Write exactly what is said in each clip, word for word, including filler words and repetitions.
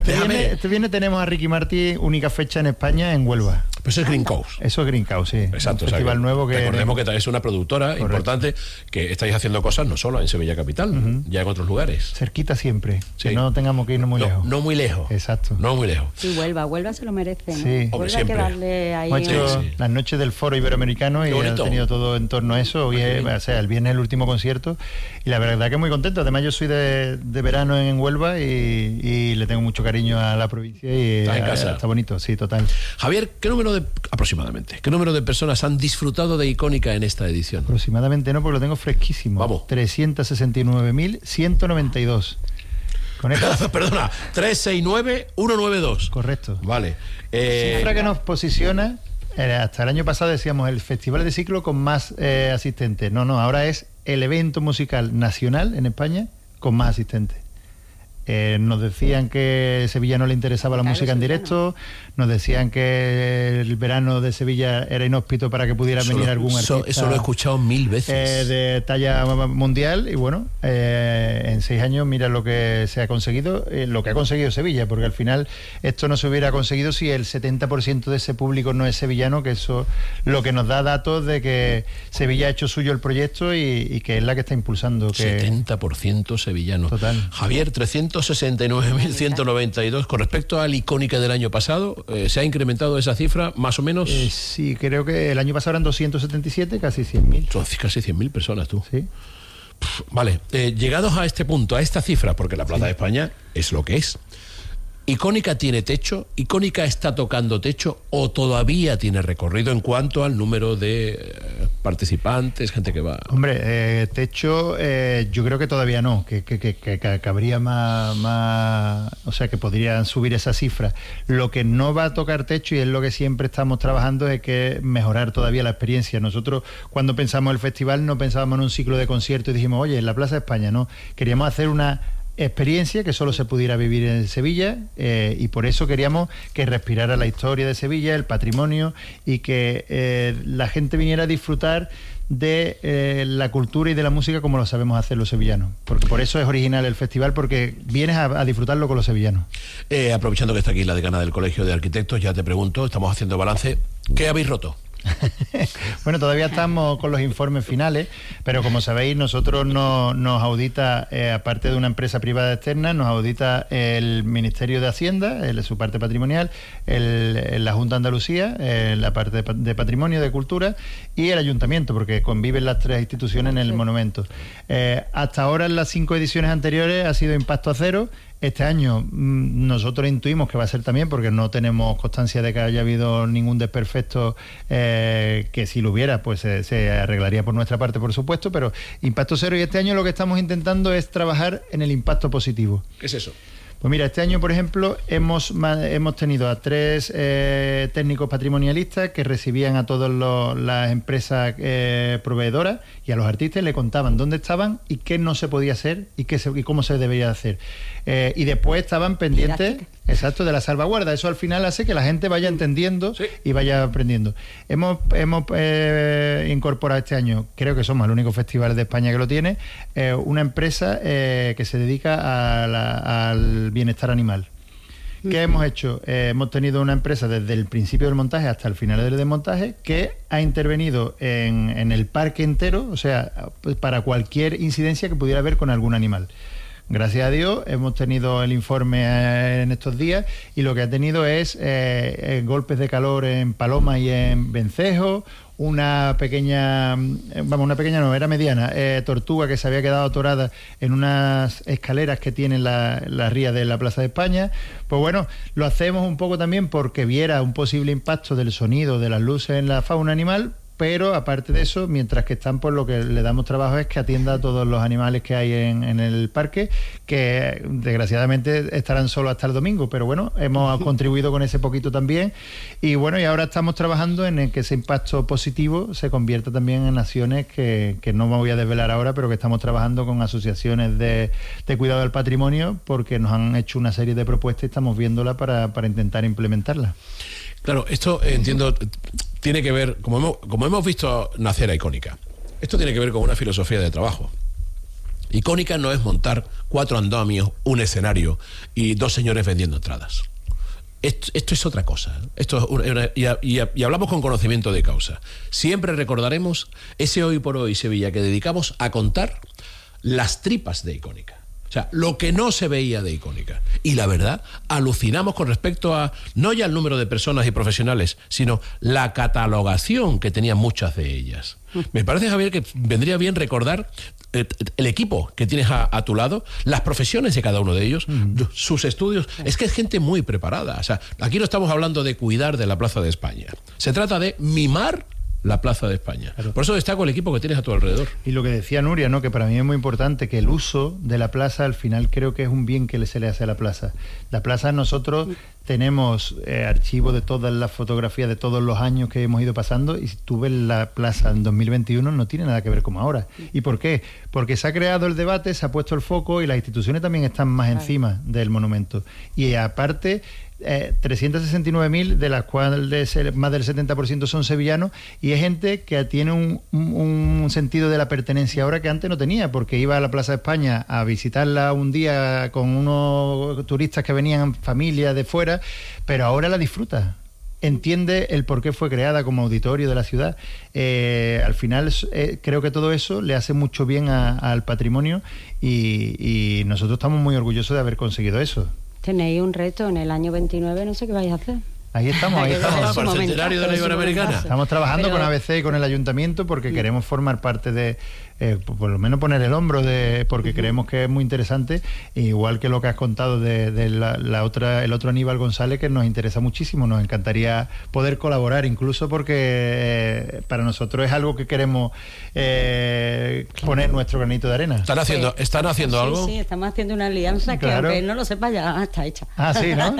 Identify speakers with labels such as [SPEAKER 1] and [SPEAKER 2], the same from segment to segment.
[SPEAKER 1] Este viernes, este viernes tenemos a Ricky Martin, única fecha en España, en Huelva.
[SPEAKER 2] Pues eso es Green Coast.
[SPEAKER 1] Eso es Green Coast, sí.
[SPEAKER 2] Exacto.
[SPEAKER 1] Un festival
[SPEAKER 2] o sea, que
[SPEAKER 1] nuevo que...
[SPEAKER 2] Recordemos que es una productora Correcto. importante, que estáis haciendo cosas no solo en Sevilla Capital, uh-huh. ya en otros lugares.
[SPEAKER 1] Cerquita siempre,
[SPEAKER 2] sí.
[SPEAKER 1] que no tengamos que irnos muy
[SPEAKER 2] no,
[SPEAKER 1] lejos.
[SPEAKER 2] No muy lejos.
[SPEAKER 1] Exacto.
[SPEAKER 2] No muy lejos.
[SPEAKER 3] Sí, Huelva, Huelva se lo merece, ¿no?
[SPEAKER 1] Sí.
[SPEAKER 3] Huelva
[SPEAKER 2] Hombre,
[SPEAKER 3] hay que darle ahí...
[SPEAKER 1] Hemos hecho
[SPEAKER 2] sí, sí.
[SPEAKER 1] las noches del Foro Iberoamericano y ha tenido todo en torno a eso. Hoy es, o sea, el viernes el último concierto y la verdad que muy contento. Además yo soy de, de verano en Huelva y, y le tengo mucho cariño a la provincia y
[SPEAKER 2] ¿Estás en
[SPEAKER 1] a,
[SPEAKER 2] casa?
[SPEAKER 1] Está bonito, sí, total.
[SPEAKER 2] Javier, ¿qué número de, aproximadamente, qué número de personas han disfrutado de Icónica en esta edición?
[SPEAKER 1] Aproximadamente no, porque lo tengo fresquísimo.
[SPEAKER 2] Vamos.
[SPEAKER 1] trescientos sesenta y nueve mil ciento noventa y dos. Con esta...
[SPEAKER 2] Perdona, trescientos sesenta y nueve mil ciento noventa y dos.
[SPEAKER 1] Correcto.
[SPEAKER 2] Vale. Eh...
[SPEAKER 1] Cifra que nos posiciona, eh, hasta el año pasado decíamos el festival de ciclo con más eh, asistentes. No, no, ahora es el evento musical nacional en España con más asistentes. Eh, nos decían que Sevilla no le interesaba la
[SPEAKER 3] claro,
[SPEAKER 1] música en directo, nos decían que el verano de Sevilla era inhóspito para que pudiera
[SPEAKER 2] Solo,
[SPEAKER 1] venir algún
[SPEAKER 2] so,
[SPEAKER 1] artista.
[SPEAKER 2] Eso lo he escuchado mil veces.
[SPEAKER 1] Eh, de talla mundial y bueno, eh, en seis años mira lo que se ha conseguido, eh, lo que ha conseguido Sevilla, porque al final esto no se hubiera conseguido si el setenta por ciento de ese público no es sevillano, que eso lo que nos da datos de que Sevilla ha hecho suyo el proyecto y, y que es la que está impulsando. Que...
[SPEAKER 2] setenta por ciento sevillano.
[SPEAKER 1] Total.
[SPEAKER 2] Javier, trescientos sesenta y nueve mil ciento noventa y dos. Con respecto al Icónica del año pasado, eh, ¿se ha incrementado esa cifra más o menos?
[SPEAKER 1] Eh, sí, creo que el año pasado eran doscientos setenta y siete, casi cien mil.
[SPEAKER 2] Son casi cien mil personas, tú.
[SPEAKER 1] Sí.
[SPEAKER 2] Pff, vale, eh, llegados a este punto, a esta cifra, porque la Plaza
[SPEAKER 1] sí.
[SPEAKER 2] de España es lo que es. ¿Icónica tiene techo? ¿Icónica está tocando techo o todavía tiene recorrido en cuanto al número de eh, participantes, gente que va?
[SPEAKER 1] Hombre, eh, techo eh, yo creo que todavía no, que, que, que, que, que habría más, más, o sea, que podrían subir esa cifra. Lo que no va a tocar techo, y es lo que siempre estamos trabajando, es que mejorar todavía la experiencia. Nosotros cuando pensamos el festival no pensábamos en un ciclo de conciertos y dijimos, oye, en la Plaza de España, no, queríamos hacer una experiencia que solo se pudiera vivir en Sevilla eh, y por eso queríamos que respirara la historia de Sevilla, el patrimonio y que eh, la gente viniera a disfrutar de eh, la cultura y de la música como lo sabemos hacer los sevillanos, porque por eso es original el festival, porque vienes a, a disfrutarlo con los sevillanos.
[SPEAKER 2] Eh, aprovechando que está aquí la decana del Colegio de Arquitectos, ya te pregunto, estamos haciendo balance, ¿qué habéis roto?
[SPEAKER 1] Bueno, todavía estamos con los informes finales, pero como sabéis, nosotros no, nos audita, eh, aparte de una empresa privada externa, nos audita el Ministerio de Hacienda, el, su parte patrimonial, el, la Junta de Andalucía, eh, la parte de, de Patrimonio, de Cultura, y el Ayuntamiento, porque conviven las tres instituciones en el monumento. Eh, hasta ahora, en las cinco ediciones anteriores, ha sido impacto cero. Este año mmm, nosotros intuimos que va a ser también, porque no tenemos constancia de que haya habido ningún desperfecto, eh, que si lo hubiera, pues eh, se arreglaría por nuestra parte, por supuesto, pero impacto cero. Y este año lo que estamos intentando es trabajar en el impacto positivo.
[SPEAKER 2] ¿Qué es eso?
[SPEAKER 1] Pues mira, este año, por ejemplo, hemos, hemos tenido a tres eh, técnicos patrimonialistas que recibían a todas las empresas eh, proveedoras y a los artistas le contaban dónde estaban y qué no se podía hacer y, qué se, y cómo se debería hacer. Eh, y después estaban pendientes, exacto, de la salvaguarda. Eso al final hace que la gente vaya entendiendo sí. y vaya aprendiendo. Hemos, hemos eh, incorporado este año, creo que somos el único festival de España que lo tiene, eh, una empresa eh, que se dedica a la, al bienestar animal. ¿Qué hemos hecho? Eh, hemos tenido una empresa desde el principio del montaje hasta el final del desmontaje que ha intervenido en, en el parque entero, o sea, para cualquier incidencia que pudiera haber con algún animal. Gracias a Dios hemos tenido el informe eh, en estos días y lo que ha tenido es eh, golpes de calor en palomas y en vencejos, una pequeña, vamos, una pequeña no, era mediana, eh, tortuga que se había quedado atorada en unas escaleras que tienen la, la ría de la Plaza de España. Pues bueno, lo hacemos un poco también porque viera un posible impacto del sonido, de las luces en la fauna animal, pero aparte de eso, mientras que están, pues lo que le damos trabajo es que atienda a todos los animales que hay en, en el parque, que desgraciadamente estarán solo hasta el domingo, pero bueno, hemos contribuido con ese poquito también, y bueno, y ahora estamos trabajando en el que ese impacto positivo se convierta también en acciones que, que no me voy a desvelar ahora, pero que estamos trabajando con asociaciones de, de cuidado del patrimonio, porque nos han hecho una serie de propuestas y estamos viéndola para, para intentar implementarla.
[SPEAKER 2] Claro, esto eh, entiendo, tiene que ver, como hemos, como hemos visto nacer a Icónica, esto tiene que ver con una filosofía de trabajo. Icónica no es montar cuatro andamios, un escenario y dos señores vendiendo entradas. Esto, esto es otra cosa. Esto es una, y, y, y hablamos con conocimiento de causa. Siempre recordaremos ese Hoy por Hoy Sevilla que dedicamos a contar las tripas de Icónica. O sea, lo que no se veía de Icónica. Y la verdad, alucinamos con respecto a, no ya el número de personas y profesionales, sino la catalogación que tenían muchas de ellas. Me parece, Javier, que vendría bien recordar eh, el equipo que tienes a, a tu lado, las profesiones de cada uno de ellos, mm. sus estudios. Es que es gente muy preparada. O sea, aquí no estamos hablando de cuidar de la Plaza de España. Se trata de mimar la Plaza de España. Claro. Por eso destaco el equipo que tienes a tu alrededor.
[SPEAKER 1] Y lo que decía Nuria, ¿no? Que para mí es muy importante que el uso de la plaza, al final creo que es un bien que se le hace a la plaza. La plaza, nosotros tenemos eh, archivos de todas las fotografías de todos los años que hemos ido pasando, y si tú ves la plaza en dos mil veintiuno no tiene nada que ver como ahora. ¿Y por qué? Porque se ha creado el debate, se ha puesto el foco y las instituciones también están más claro. encima del monumento. Y aparte, Eh, trescientos sesenta y nueve mil, de las cuales más del setenta por ciento son sevillanos, y es gente que tiene un, un, un sentido de la pertenencia ahora que antes no tenía, porque iba a la Plaza de España a visitarla un día con unos turistas que venían familias de fuera, pero ahora la disfruta. Entiende el por qué fue creada como auditorio de la ciudad. Eh, al final eh, creo que todo eso le hace mucho bien a, al patrimonio, y, y nosotros estamos muy orgullosos de haber conseguido eso.
[SPEAKER 3] Tenéis un reto en el año veintinueve, no sé qué vais a hacer.
[SPEAKER 1] Ahí estamos, ahí estamos.
[SPEAKER 2] Para el centenario de la Iberoamericana.
[SPEAKER 1] Estamos trabajando
[SPEAKER 3] Pero...
[SPEAKER 1] con A B C y con el ayuntamiento porque sí. queremos formar parte de, eh, por lo menos poner el hombro, de porque uh-huh. creemos que es muy interesante, igual que lo que has contado de, de la, la otra, el otro Aníbal González, que nos interesa muchísimo. Nos encantaría poder colaborar, incluso porque eh, para nosotros es algo que queremos eh, poner nuestro granito de arena.
[SPEAKER 2] ¿Están haciendo,
[SPEAKER 3] sí.
[SPEAKER 2] ¿están haciendo
[SPEAKER 3] sí,
[SPEAKER 2] algo?
[SPEAKER 3] Sí, estamos haciendo una alianza que, claro. aunque no lo sepa, ya está hecha.
[SPEAKER 1] Ah, sí, ¿no?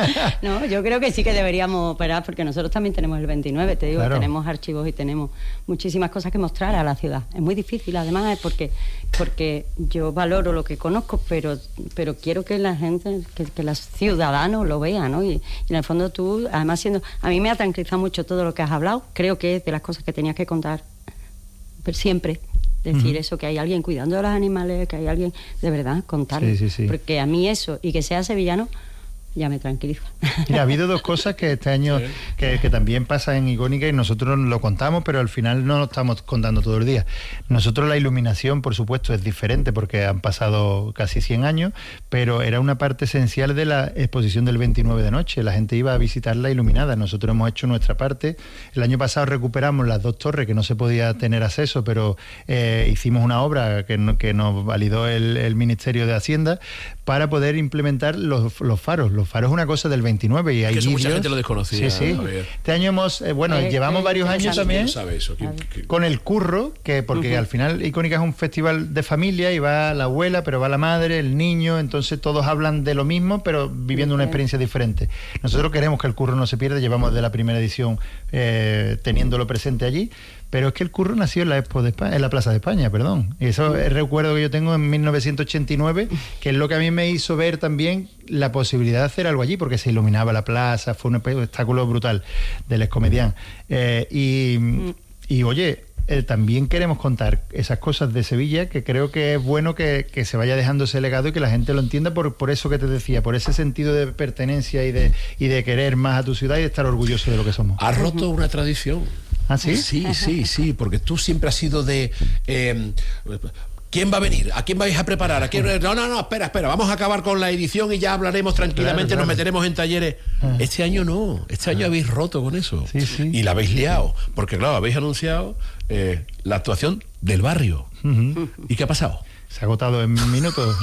[SPEAKER 3] No, yo creo que sí que deberíamos operar, porque nosotros también tenemos el veintinueve, te digo, claro. tenemos archivos y tenemos muchísimas cosas que mostrar a la ciudad. Es muy difícil, además, porque porque yo valoro lo que conozco, pero pero quiero que la gente, que, que los ciudadanos lo vean, ¿no? Y, y en el fondo tú, además siendo... A mí me ha tranquilizado mucho todo lo que has hablado, creo que es de las cosas que tenías que contar pero siempre. Decir uh-huh. eso, que hay alguien cuidando de los animales, que hay alguien, de verdad, contarlo.
[SPEAKER 1] Sí, sí, sí.
[SPEAKER 3] Porque a mí eso, y que sea sevillano, ya me tranquiliza.
[SPEAKER 1] Mira, ha habido dos cosas que este año sí. que, que también pasa en Icónica, y nosotros lo contamos, pero al final no lo estamos contando todo el día. Nosotros la iluminación, por supuesto, es diferente porque han pasado casi cien años, pero era una parte esencial de la exposición del veintinueve de noche. La gente iba a visitarla iluminada. Nosotros hemos hecho nuestra parte. El año pasado recuperamos las dos torres que no se podía tener acceso, pero eh, hicimos una obra que, no, que nos validó el, el Ministerio de Hacienda para poder implementar los, los faros. Los faros es una cosa del veintinueve y hay
[SPEAKER 2] que
[SPEAKER 1] vídeos.
[SPEAKER 2] Mucha gente lo desconocía.
[SPEAKER 1] Sí, sí. Este año hemos, eh, bueno, eh, llevamos eh, varios años también
[SPEAKER 2] sabe eso? ¿Quién, quién?
[SPEAKER 1] con el curro, que porque uh-huh. al final Icónica es un festival de familia y va la abuela, pero va la madre, el niño, entonces todos hablan de lo mismo, pero viviendo okay. una experiencia diferente. Nosotros queremos que el curro no se pierda, llevamos de la primera edición eh, teniéndolo presente allí. Pero es que el curro nació en la Expo de España, en la Plaza de España, perdón. Y eso es el recuerdo que yo tengo en mil novecientos ochenta y nueve, que es lo que a mí me hizo ver también la posibilidad de hacer algo allí, porque se iluminaba la plaza, fue un espectáculo brutal del Escomedián. Eh, y, y oye, eh, también queremos contar esas cosas de Sevilla, que creo que es bueno que, que se vaya dejando ese legado y que la gente lo entienda por, por eso que te decía, por ese sentido de pertenencia y de, y de querer más a tu ciudad y de estar orgulloso de lo que somos.
[SPEAKER 2] Has roto una tradición.
[SPEAKER 1] ¿Ah, sí?
[SPEAKER 2] Sí, sí, sí, porque tú siempre has sido de... Eh, ¿quién va a venir? ¿A quién vais a preparar? ¿A quién? No, no, no, espera, espera, vamos a acabar con la edición y ya hablaremos tranquilamente, claro, claro. nos meteremos en talleres. Ah. Este año no, este año ah. habéis roto con eso.
[SPEAKER 1] Sí, sí.
[SPEAKER 2] Y la habéis liado, porque claro, habéis anunciado eh, la actuación del barrio. Uh-huh. ¿Y qué ha pasado?
[SPEAKER 1] Se ha agotado en minutos.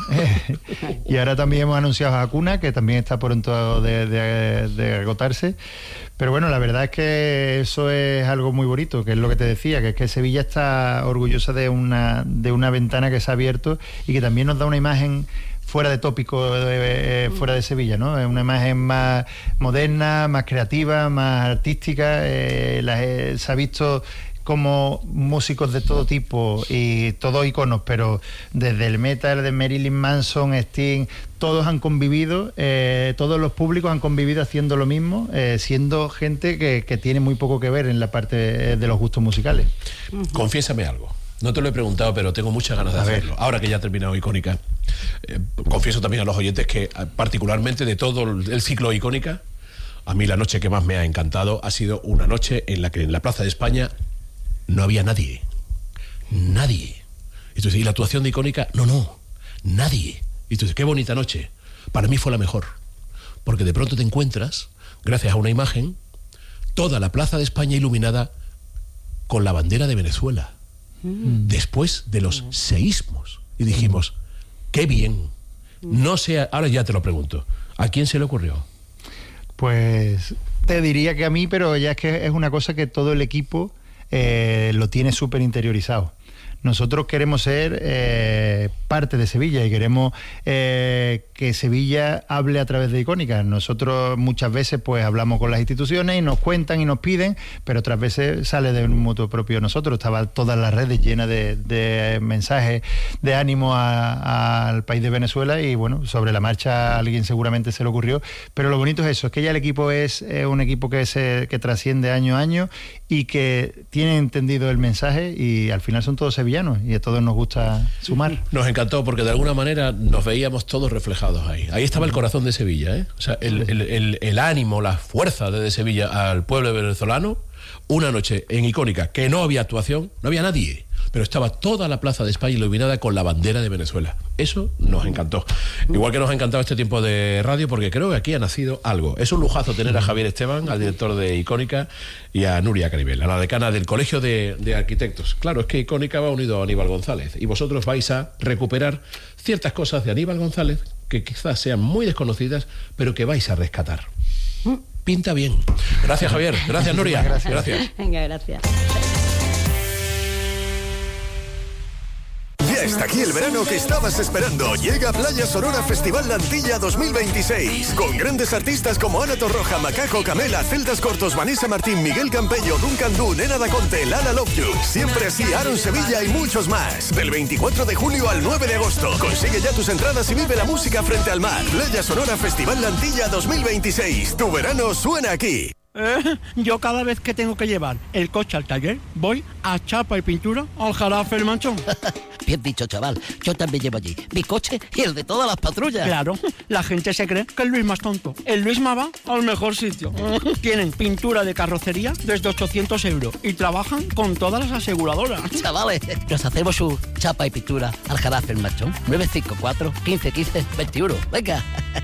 [SPEAKER 1] Y ahora también hemos anunciado a Cuna, que también está pronto de, de, de agotarse. Pero bueno, la verdad es que eso es algo muy bonito, que es lo que te decía, que es que Sevilla está orgullosa de una, de una ventana que se ha abierto y que también nos da una imagen fuera de tópico, de, eh, fuera de Sevilla, ¿no? Es una imagen más moderna, más creativa, más artística. Eh, la, eh, se ha visto como músicos de todo tipo y todos iconos, pero desde el metal de Marilyn Manson, Sting, todos han convivido, eh, todos los públicos han convivido haciendo lo mismo, eh, siendo gente que, que tiene muy poco que ver en la parte de, de los gustos musicales.
[SPEAKER 2] Uh-huh. Confiésame algo. No te lo he preguntado, pero tengo muchas ganas de
[SPEAKER 1] a
[SPEAKER 2] hacerlo.
[SPEAKER 1] ver.
[SPEAKER 2] Ahora que ya ha terminado Icónica, eh, confieso también a los oyentes que, particularmente de todo el ciclo Icónica, a mí la noche que más me ha encantado ha sido una noche en la que en la Plaza de España no había nadie. Nadie. Y tú dices, ¿y la actuación de Icónica? No, no, nadie. Y tú dices, qué bonita noche. Para mí fue la mejor. Porque de pronto te encuentras, gracias a una imagen, toda la Plaza de España iluminada con la bandera de Venezuela. Mm. Después de los mm. seísmos. Y dijimos, qué bien. No sé, ahora ya te lo pregunto, ¿a quién se le ocurrió?
[SPEAKER 1] Pues te diría que a mí, pero ya es que es una cosa que todo el equipo eh, lo tiene súper interiorizado. Nosotros queremos ser eh, parte de Sevilla y queremos eh, que Sevilla hable a través de Icónica. Nosotros muchas veces pues hablamos con las instituciones y nos cuentan y nos piden, pero otras veces sale de un motu propio nosotros. Estaban todas las redes llenas de, de mensajes de ánimo a, a, al país de Venezuela y bueno, sobre la marcha a alguien seguramente se le ocurrió. Pero lo bonito es eso, es que ya el equipo es, es un equipo que, se, que trasciende año a año y que tiene entendido el mensaje y al final son todos sevillanos y a todos nos gusta sumar.
[SPEAKER 2] Nos encantó porque de alguna manera nos veíamos todos reflejados ahí. Ahí estaba el corazón de Sevilla, ¿eh? O sea, el, el, el, el ánimo, la fuerza de Sevilla al pueblo venezolano. Una noche en Icónica que no había actuación, no había nadie, pero estaba toda la Plaza de España iluminada con la bandera de Venezuela. Eso nos encantó. Igual que nos ha encantado este tiempo de radio, porque creo que aquí ha nacido algo. Es un lujazo tener a Javier Esteban, al director de Icónica, y a Nuria Caribel, a la decana del Colegio de, de Arquitectos. Claro, es que Icónica va unido a Aníbal González, y vosotros vais a recuperar ciertas cosas de Aníbal González que quizás sean muy desconocidas, pero que vais a rescatar. Pinta bien. Gracias, Javier. Gracias, Nuria.
[SPEAKER 3] Gracias.
[SPEAKER 2] Gracias.
[SPEAKER 3] Venga, gracias.
[SPEAKER 4] Ya está aquí el verano que estabas esperando. Llega Playa Sonora Festival Lantilla dos mil veintiséis. Con grandes artistas como Ana Torroja, Macaco, Camela, Celtas Cortos, Vanessa Martín, Miguel Campello, Duncan Du, Nena Da Conte, Lala Love You. Siempre así, Aaron Sevilla y muchos más. Del veinticuatro de julio al nueve de agosto. Consigue ya tus entradas y vive la música frente al mar. Playa Sonora Festival Lantilla dos mil veintiséis. Tu verano suena aquí.
[SPEAKER 5] Eh, yo cada vez que tengo que llevar el coche al taller, voy a Chapa y Pintura al Jarafe El Manchón.
[SPEAKER 6] Bien dicho, chaval. Yo también llevo allí mi coche y el de todas las patrullas.
[SPEAKER 5] Claro, la gente se cree que el Luisma es tonto. El Luisma va al mejor sitio. Tienen pintura de carrocería desde ochocientos euros y trabajan con todas las aseguradoras.
[SPEAKER 6] Chavales, nos hacemos su Chapa y Pintura al Jarafe El Manchón. nueve cinco cuatro, quince quince, veintiuno. Venga.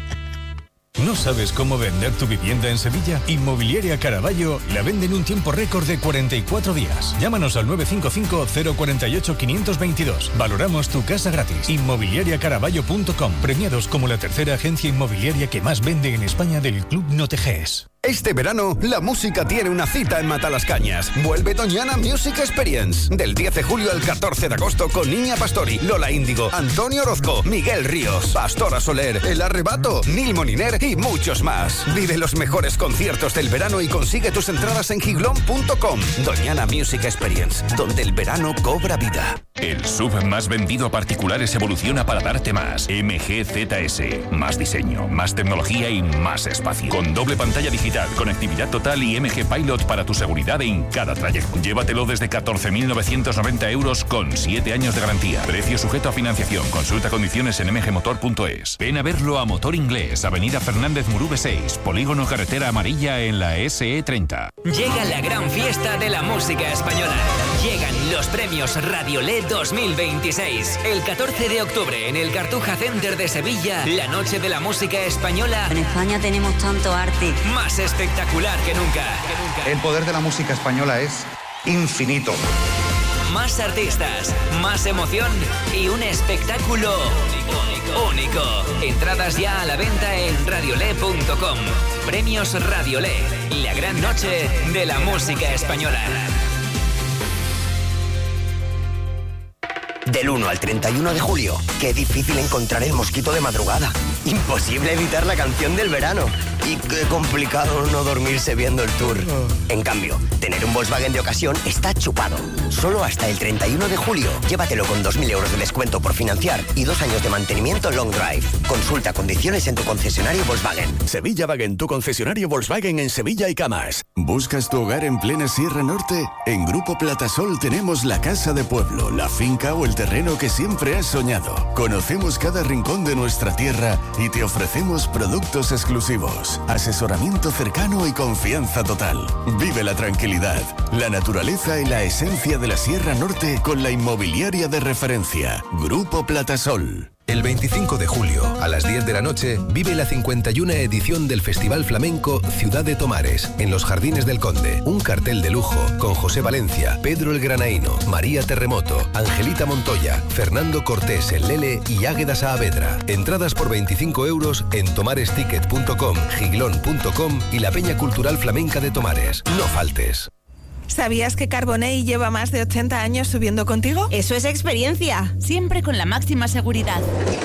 [SPEAKER 7] ¿No sabes cómo vender tu vivienda en Sevilla? Inmobiliaria Caraballo la vende en un tiempo récord de cuarenta y cuatro días. Llámanos al nueve cinco cinco, cero cuatro ocho, cinco dos dos. Valoramos tu casa gratis. inmobiliaria caraballo punto com. Premiados como la tercera agencia inmobiliaria que más vende en España del Club Noteges.
[SPEAKER 4] Este verano, la música tiene una cita en Matalascañas. Vuelve Doñana Music Experience. Del diez de julio al catorce de agosto con Niña Pastori, Lola Índigo, Antonio Orozco, Miguel Ríos, Pastora Soler, El Arrebato, Nil Moniner y muchos más. Vive los mejores conciertos del verano y consigue tus entradas en giglón punto com. Doñana Music Experience, donde el verano cobra vida.
[SPEAKER 8] El S U V más vendido a particulares evoluciona para darte más. M G Z S. Más diseño, más tecnología y más espacio. Con doble pantalla digital, conectividad total y M G Pilot para tu seguridad en cada trayecto. Llévatelo desde catorce mil novecientos noventa euros con siete años de garantía. Precio sujeto a financiación. Consulta condiciones en m g motor punto es. Ven a verlo a Motor Inglés, Avenida Fernández Murube seis, Polígono Carretera Amarilla en la S E treinta.
[SPEAKER 9] Llega la gran fiesta de la música española. Llegan los premios Radiolé dos mil veintiséis. El catorce de octubre en el Cartuja Center de Sevilla, la noche de la música española.
[SPEAKER 10] En España tenemos tanto arte.
[SPEAKER 9] Más espectacular que nunca. que nunca.
[SPEAKER 11] El poder de la música española es infinito.
[SPEAKER 9] Más artistas, más emoción y un espectáculo único. único. Entradas ya a la venta en radiolé punto com. Premios Radiolé, la gran noche de la música española.
[SPEAKER 12] Del uno al treinta y uno de julio, qué difícil encontrar el mosquito de madrugada. Imposible evitar la canción del verano. Y qué complicado no dormirse viendo el Tour. En cambio, tener un Volkswagen de ocasión está chupado. Solo hasta el treinta y uno de julio. Llévatelo con dos mil euros de descuento por financiar y dos años de mantenimiento long drive. Consulta condiciones en tu concesionario Volkswagen.
[SPEAKER 4] Sevilla Wagen, tu concesionario Volkswagen en Sevilla y Camas. ¿Buscas tu hogar en plena Sierra Norte? En Grupo Platasol tenemos la casa de pueblo, la finca o el terreno que siempre has soñado. Conocemos cada rincón de nuestra tierra y te ofrecemos productos exclusivos, asesoramiento cercano y confianza total. Vive la tranquilidad, la naturaleza y la esencia de la Sierra Norte con la inmobiliaria de referencia, Grupo Platasol.
[SPEAKER 13] El veinticinco de julio, a las diez de la noche, vive la cincuenta y una edición del Festival Flamenco Ciudad de Tomares, en los Jardines del Conde. Un cartel de lujo con José Valencia, Pedro el Granaíno, María Terremoto, Angelita Montoya, Fernando Cortés el Lele y Águeda Saavedra. Entradas por veinticinco euros en tomaresticket punto com, giglón punto com y la Peña Cultural Flamenca de Tomares. No faltes.
[SPEAKER 14] ¿Sabías que Carbonell lleva más de ochenta años subiendo contigo?
[SPEAKER 15] Eso es experiencia, siempre con la máxima seguridad.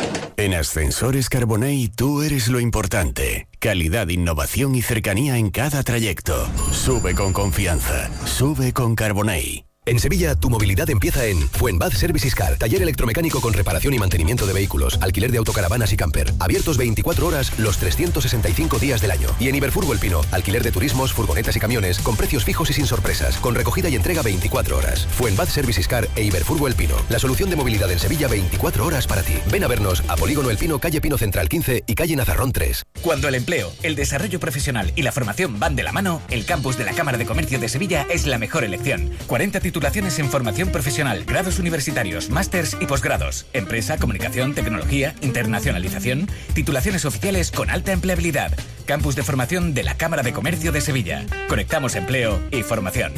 [SPEAKER 4] En Ascensores Carbonell tú eres lo importante. Calidad, innovación y cercanía en cada trayecto. Sube con confianza. Sube con Carbonell.
[SPEAKER 13] En Sevilla, tu movilidad empieza en Fuenbad Service Iscar, taller electromecánico con reparación y mantenimiento de vehículos, alquiler de autocaravanas y camper. Abiertos veinticuatro horas los trescientos sesenta y cinco días del año. Y en Iberfurgo El Pino, alquiler de turismos, furgonetas y camiones con precios fijos y sin sorpresas, con recogida y entrega veinticuatro horas. Fuenbad Service Iscar e Iberfurgo El Pino, la solución de movilidad en Sevilla veinticuatro horas para ti. Ven a vernos a Polígono El Pino, calle Pino Central quince y calle Nazarrón tres.
[SPEAKER 16] Cuando el empleo, el desarrollo profesional y la formación van de la mano, el campus de la Cámara de Comercio de Sevilla es la mejor elección. cuarenta titulaciones en formación profesional, grados universitarios, másters y posgrados, empresa, comunicación, tecnología, internacionalización, titulaciones oficiales con alta empleabilidad. Campus de formación de la Cámara de Comercio de Sevilla. Conectamos empleo y formación.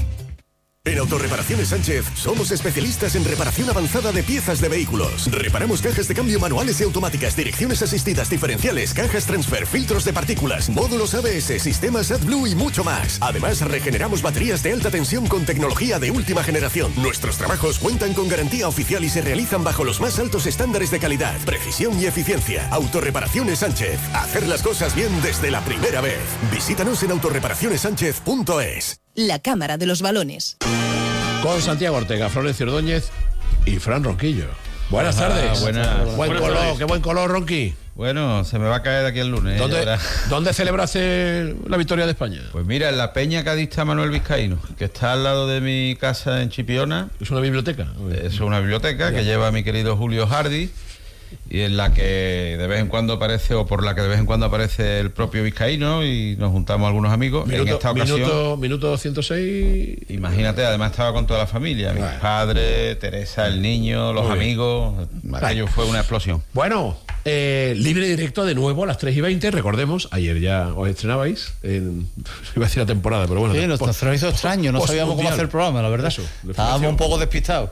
[SPEAKER 4] En Autorreparaciones Sánchez somos especialistas en reparación avanzada de piezas de vehículos. Reparamos cajas de cambio manuales y automáticas, direcciones asistidas, diferenciales, cajas transfer, filtros de partículas, módulos A B S, sistemas AdBlue y mucho más. Además, regeneramos baterías de alta tensión con tecnología de última generación. Nuestros trabajos cuentan con garantía oficial y se realizan bajo los más altos estándares de calidad, precisión y eficiencia. Autorreparaciones Sánchez. Hacer las cosas bien desde la primera vez. Visítanos en autorreparaciones sánchez punto es.
[SPEAKER 17] La Cámara de los Balones.
[SPEAKER 2] Con Santiago Ortega, Florencio Ordóñez y Fran Ronquillo. Buenas Ajá, tardes.
[SPEAKER 18] Buenas.
[SPEAKER 2] Buen
[SPEAKER 18] buenas
[SPEAKER 2] color,
[SPEAKER 18] tardes.
[SPEAKER 2] Qué buen color, Ronqui.
[SPEAKER 18] Bueno, se me va a caer de aquí el lunes.
[SPEAKER 2] ¿Dónde,
[SPEAKER 18] ¿eh?
[SPEAKER 2] ¿Dónde celebraste la victoria de España?
[SPEAKER 18] Pues mira, en la Peña Cadista Manuel Vizcaíno, que está al lado de mi casa en Chipiona.
[SPEAKER 2] ¿Es una biblioteca?
[SPEAKER 18] Es una biblioteca
[SPEAKER 2] Bien.
[SPEAKER 18] que lleva mi querido Julio Hardy, y en la que de vez en cuando aparece, o por la que de vez en cuando aparece el propio Vizcaíno, y nos juntamos algunos amigos.
[SPEAKER 2] Minuto,
[SPEAKER 18] en esta ocasión,
[SPEAKER 2] minuto, minuto doscientos seis.
[SPEAKER 18] Imagínate, además estaba con toda la familia, mis padres, Teresa, el niño, los
[SPEAKER 2] Muy bien.
[SPEAKER 18] amigos. Aquello fue una explosión.
[SPEAKER 2] Bueno, eh, libre directo de nuevo a las tres y veinte. Recordemos, ayer ya os estrenabais en, iba a decir la temporada, pero bueno.
[SPEAKER 19] Sí, nos nos hizo extraño, no sabíamos cómo hacer el programa, la verdad.
[SPEAKER 2] Eso,
[SPEAKER 19] estábamos un poco despistados.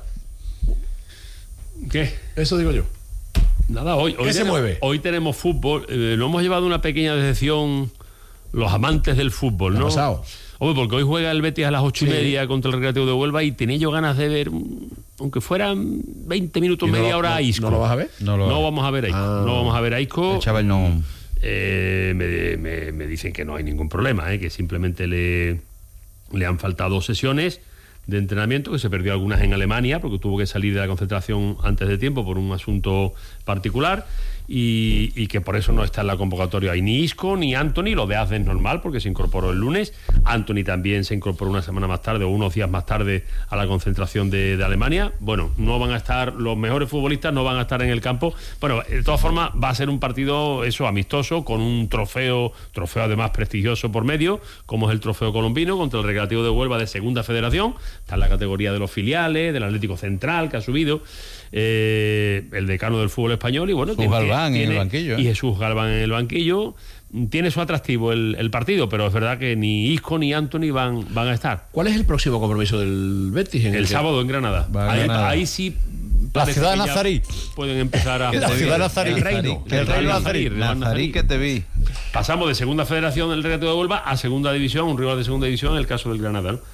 [SPEAKER 2] ¿Qué? Eso digo yo.
[SPEAKER 20] Nada, hoy, hoy
[SPEAKER 2] ¿Qué se
[SPEAKER 20] tenemos,
[SPEAKER 2] mueve?
[SPEAKER 20] Hoy tenemos fútbol. Eh, lo hemos llevado una pequeña decepción los amantes del fútbol, ¿no?
[SPEAKER 2] ¿Qué ha pasado?
[SPEAKER 20] Hombre, porque hoy juega el Betis a las ocho
[SPEAKER 2] Sí.
[SPEAKER 20] y media contra el Recreativo de Huelva y tenía yo ganas de ver, aunque fueran veinte minutos,
[SPEAKER 18] ¿Y no
[SPEAKER 20] media
[SPEAKER 18] lo-
[SPEAKER 20] hora
[SPEAKER 18] no-
[SPEAKER 20] a Isco.
[SPEAKER 18] no lo vas a ver?
[SPEAKER 20] No,
[SPEAKER 18] No lo-
[SPEAKER 20] vamos a ver a Isco.
[SPEAKER 18] Ah.
[SPEAKER 20] No vamos a ver a Isco.
[SPEAKER 18] El chaval no.
[SPEAKER 20] Eh, me, me- me dicen que no hay ningún problema, eh, que simplemente le, le han faltado sesiones de entrenamiento, que se perdió algunas en Alemania porque tuvo que salir de la concentración antes de tiempo por un asunto particular y, y que por eso no está en la convocatoria ahí ni Isco ni Anthony. Lo de Azde es normal porque se incorporó el lunes. Anthony también se incorporó una semana más tarde o unos días más tarde a la concentración de, de Alemania. Bueno, no van a estar, los mejores futbolistas no van a estar en el campo. Bueno, de todas formas va a ser un partido eso amistoso con un trofeo, trofeo además prestigioso por medio, como es el trofeo colombino contra el Recreativo de Huelva de Segunda Federación. Está en la categoría de los filiales, del Atlético Central que ha subido, eh, el decano del fútbol español y bueno,
[SPEAKER 18] Jesús Galván en el banquillo, ¿eh?
[SPEAKER 20] Y Jesús Galván en el banquillo. Tiene su atractivo el, el partido, pero es verdad que ni Isco ni Anthony van, van a estar.
[SPEAKER 2] ¿Cuál es el próximo compromiso del Betis? En
[SPEAKER 20] El,
[SPEAKER 2] el que-
[SPEAKER 20] sábado en Granada.
[SPEAKER 2] Va a
[SPEAKER 20] Ahí,
[SPEAKER 2] Granada.
[SPEAKER 20] ahí sí.
[SPEAKER 19] La
[SPEAKER 20] parece
[SPEAKER 19] ciudad
[SPEAKER 20] que ya
[SPEAKER 19] nazarí.
[SPEAKER 20] Pueden empezar a.
[SPEAKER 19] La ciudad nazarí.
[SPEAKER 20] El reino.
[SPEAKER 19] El reino nazarí.
[SPEAKER 20] el reino
[SPEAKER 18] Nazarí que te vi.
[SPEAKER 20] Pasamos de Segunda Federación del Recreativo de Huelva a Segunda División, un rival de Segunda División en el caso del Granada, ¿no?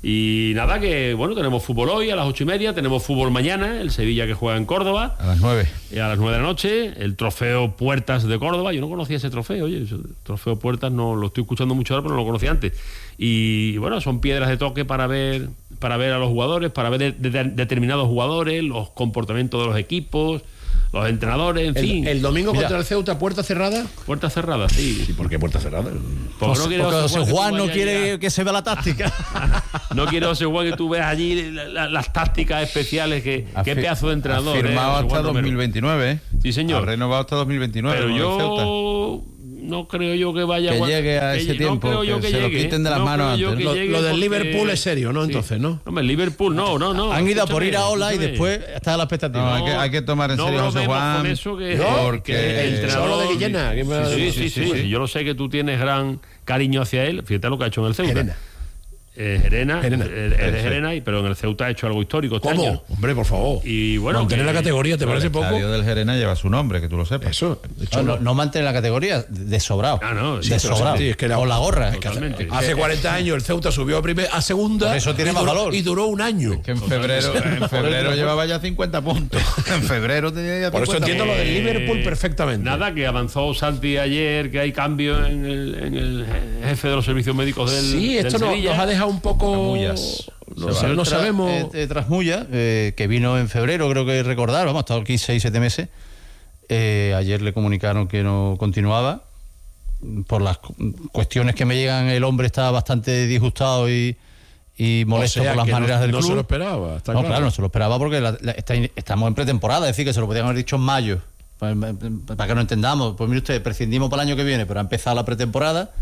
[SPEAKER 20] Y nada, que bueno, tenemos fútbol hoy a las ocho y media, tenemos fútbol mañana, el Sevilla que juega en Córdoba.
[SPEAKER 18] A las nueve.
[SPEAKER 20] Y a las nueve de la noche, el trofeo Puertas de Córdoba. Yo no conocía ese trofeo, oye, ese trofeo Puertas no lo estoy escuchando mucho ahora, pero no lo conocía antes. Y bueno, son piedras de toque para ver, para ver a los jugadores, para ver de, de, de, determinados jugadores, los comportamientos de los equipos, los entrenadores, en
[SPEAKER 2] el,
[SPEAKER 20] fin.
[SPEAKER 2] El domingo
[SPEAKER 20] Mira,
[SPEAKER 2] contra el Ceuta, ¿puerta cerrada?
[SPEAKER 20] Puerta cerrada, sí.
[SPEAKER 2] ¿Y por qué puerta cerrada?
[SPEAKER 20] Porque, no quiere
[SPEAKER 19] porque José Juan, Juan no quiere
[SPEAKER 20] llegar.
[SPEAKER 19] Que se vea la táctica.
[SPEAKER 20] No quiero, José Juan, que tú veas allí la, la, las tácticas especiales, que qué pedazo de entrenador.
[SPEAKER 18] Ha firmado
[SPEAKER 20] eh,
[SPEAKER 18] hasta dos mil veintinueve, ¿eh?
[SPEAKER 20] Sí, señor.
[SPEAKER 18] Ha renovado hasta dos mil veintinueve.
[SPEAKER 20] Pero yo no creo yo que vaya
[SPEAKER 18] que
[SPEAKER 20] a
[SPEAKER 18] llegue a ese
[SPEAKER 20] que,
[SPEAKER 18] tiempo,
[SPEAKER 20] no creo yo
[SPEAKER 18] que,
[SPEAKER 20] que
[SPEAKER 18] se
[SPEAKER 20] llegue,
[SPEAKER 18] lo quiten de las
[SPEAKER 20] no
[SPEAKER 18] manos antes.
[SPEAKER 20] Que
[SPEAKER 2] lo,
[SPEAKER 20] llegue
[SPEAKER 2] lo del
[SPEAKER 20] porque...
[SPEAKER 2] Liverpool es serio, ¿no? Entonces, ¿no?
[SPEAKER 20] No, el Liverpool no, no, no.
[SPEAKER 19] Han ido a por ir a Ola y
[SPEAKER 20] escúchame.
[SPEAKER 19] después está la expectativa.
[SPEAKER 18] No, hay, que, hay que tomar en
[SPEAKER 20] no
[SPEAKER 18] serio, José Juan.
[SPEAKER 20] Con eso que,
[SPEAKER 18] no,
[SPEAKER 20] porque
[SPEAKER 18] que
[SPEAKER 20] el
[SPEAKER 2] entrenador de Guillena. Que me
[SPEAKER 20] sí, sí, sí, sí, sí. Yo lo sé que tú tienes gran cariño hacia él. Fíjate lo que ha hecho en el Ceuta.
[SPEAKER 2] Gerena.
[SPEAKER 20] Eh, Gerena,
[SPEAKER 2] Gerena.
[SPEAKER 20] Eh, es de Gerena, pero en el Ceuta ha hecho algo histórico este
[SPEAKER 2] ¿Cómo?
[SPEAKER 20] año.
[SPEAKER 2] Hombre, por favor.
[SPEAKER 20] Y bueno,
[SPEAKER 2] mantener
[SPEAKER 20] que,
[SPEAKER 2] la categoría, ¿te parece
[SPEAKER 18] el
[SPEAKER 2] poco?
[SPEAKER 18] El estadio del Gerena lleva su nombre, que tú lo sepas.
[SPEAKER 2] Eso. De hecho,
[SPEAKER 19] No,
[SPEAKER 2] no,
[SPEAKER 19] no, no mantener la categoría, de sobrado.
[SPEAKER 20] Ah, no,
[SPEAKER 19] de
[SPEAKER 20] sí,
[SPEAKER 19] sobrado.
[SPEAKER 2] sí, es que la-
[SPEAKER 19] o la gorra.
[SPEAKER 20] Totalmente.
[SPEAKER 2] Hace cuarenta años el Ceuta subió a, primer, a segunda.
[SPEAKER 19] Por eso tiene
[SPEAKER 2] y
[SPEAKER 19] más
[SPEAKER 2] duró,
[SPEAKER 19] valor.
[SPEAKER 2] Y duró un año.
[SPEAKER 18] Que en febrero, en febrero llevaba ya cincuenta puntos. En febrero tenía ya
[SPEAKER 2] Por eso
[SPEAKER 18] cincuenta
[SPEAKER 2] entiendo lo del
[SPEAKER 20] Eh,
[SPEAKER 2] Liverpool perfectamente.
[SPEAKER 20] Nada, que avanzó Santi ayer, que hay cambio en el, en el jefe de los servicios médicos del
[SPEAKER 2] Sí, esto
[SPEAKER 20] del
[SPEAKER 2] no-
[SPEAKER 20] Sevilla.
[SPEAKER 2] nos ha dejado un poco.
[SPEAKER 18] Camullas.
[SPEAKER 2] No,
[SPEAKER 18] Se
[SPEAKER 2] sé,
[SPEAKER 18] va.
[SPEAKER 2] no
[SPEAKER 19] Tra-
[SPEAKER 2] sabemos.
[SPEAKER 19] eh, eh, Trasmulla, eh, que vino en febrero, creo que recordar, vamos, ha estado aquí seis, siete meses. Eh, ayer le comunicaron que no continuaba. Por las cu- cuestiones que me llegan, el hombre está bastante disgustado y, y molesto
[SPEAKER 2] O sea,
[SPEAKER 19] por las
[SPEAKER 2] que
[SPEAKER 19] maneras
[SPEAKER 2] no,
[SPEAKER 19] del
[SPEAKER 2] no
[SPEAKER 19] club.
[SPEAKER 2] se lo esperaba. Está
[SPEAKER 19] no,
[SPEAKER 2] claro.
[SPEAKER 19] claro, no se lo esperaba porque la- la- está in- estamos en pretemporada, es decir, que se lo podían haber dicho en mayo. Pues, para que no entendamos, pues mire usted, prescindimos para el año que viene, pero ha empezado la pretemporada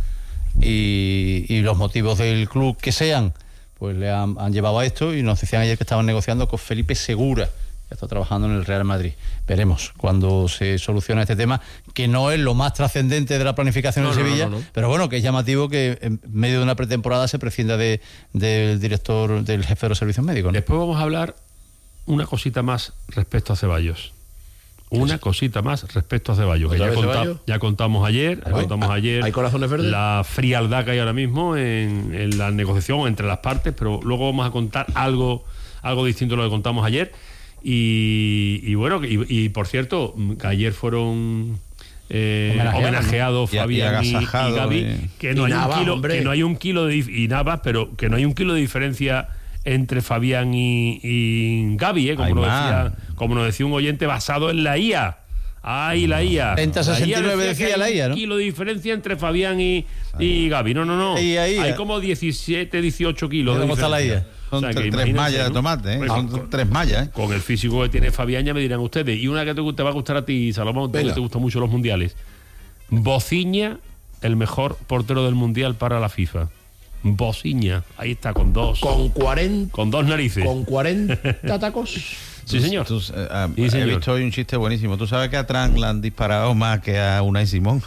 [SPEAKER 19] y, y los motivos del club que sean, pues le han, han llevado a esto, y nos decían ayer que estaban negociando con Felipe Segura, que está trabajando en el Real Madrid. Veremos cuando se soluciona este tema, que no es lo más trascendente de la planificación
[SPEAKER 2] No,
[SPEAKER 19] de
[SPEAKER 2] no,
[SPEAKER 19] Sevilla,
[SPEAKER 2] no, no, no.
[SPEAKER 19] pero bueno, que es llamativo que en medio de una pretemporada se prescinda de, del director, del jefe de los servicios médicos, ¿no?
[SPEAKER 20] Después vamos a hablar una cosita más respecto a Ceballos. Una cosita más respecto a Ceballos. Que
[SPEAKER 2] ¿Otra
[SPEAKER 20] ya,
[SPEAKER 2] vez
[SPEAKER 20] conta-
[SPEAKER 2] Ceballos?
[SPEAKER 20] ya contamos ayer, ya
[SPEAKER 2] ¿Hay-
[SPEAKER 20] contamos ayer
[SPEAKER 2] hay corazones verdes?
[SPEAKER 20] la frialdad que hay ahora mismo en, en la negociación entre las partes, pero luego vamos a contar algo, algo distinto a lo que contamos ayer. Y, y bueno, y, y por cierto, que ayer fueron eh,
[SPEAKER 19] Homenajeados,
[SPEAKER 20] homenajeados
[SPEAKER 18] ¿no? Y- y
[SPEAKER 20] Fabián y, y
[SPEAKER 18] agasajados,
[SPEAKER 20] Gaby,
[SPEAKER 18] y-
[SPEAKER 20] que no,
[SPEAKER 2] y
[SPEAKER 20] hay
[SPEAKER 2] Navas,
[SPEAKER 20] un kilo,
[SPEAKER 2] hombre.
[SPEAKER 20] que no hay un kilo de dif- y Navas, pero que no hay un kilo de diferencia entre Fabián y, y Gaby, ¿eh? como,
[SPEAKER 18] Ay,
[SPEAKER 20] nos
[SPEAKER 18] man.
[SPEAKER 20] decía, como nos decía un oyente basado en la I A. ¡Ay, la I A!
[SPEAKER 19] treinta sesenta y nueve
[SPEAKER 20] que
[SPEAKER 19] decía
[SPEAKER 20] hay
[SPEAKER 19] la I A,
[SPEAKER 20] un
[SPEAKER 19] ¿no?
[SPEAKER 20] kilo de diferencia entre Fabián y, y Gaby. No, no, no.
[SPEAKER 19] Y ahí,
[SPEAKER 20] hay
[SPEAKER 19] eh.
[SPEAKER 20] como diecisiete, dieciocho kilos de
[SPEAKER 19] ¿Cómo está la
[SPEAKER 20] diferencia.
[SPEAKER 19] I A?
[SPEAKER 18] Son
[SPEAKER 20] O sea, que
[SPEAKER 18] tre- tres
[SPEAKER 20] imagínense,
[SPEAKER 18] mallas de
[SPEAKER 20] ¿no?
[SPEAKER 18] tomate, ¿eh?
[SPEAKER 20] Pues,
[SPEAKER 18] Son
[SPEAKER 20] con-
[SPEAKER 18] tres mallas, ¿eh?
[SPEAKER 20] Con el físico que tiene Fabián, ya me dirán ustedes. Y una que te, gu- te va a gustar a ti, Salomón, tú que
[SPEAKER 2] Venga.
[SPEAKER 20] te gustan mucho los mundiales. Bociña, el mejor portero del mundial para la FIFA. Bociña, ahí está, con dos.
[SPEAKER 2] Con cuarenta.
[SPEAKER 20] Con dos narices.
[SPEAKER 2] Con cuarenta tacos.
[SPEAKER 20] Sí, señor.
[SPEAKER 18] Tú, eh, ah,
[SPEAKER 20] Sí,
[SPEAKER 18] he
[SPEAKER 20] señor.
[SPEAKER 18] visto hoy un chiste buenísimo. ¿Tú sabes que a Trump le han disparado más que a Unai Simón?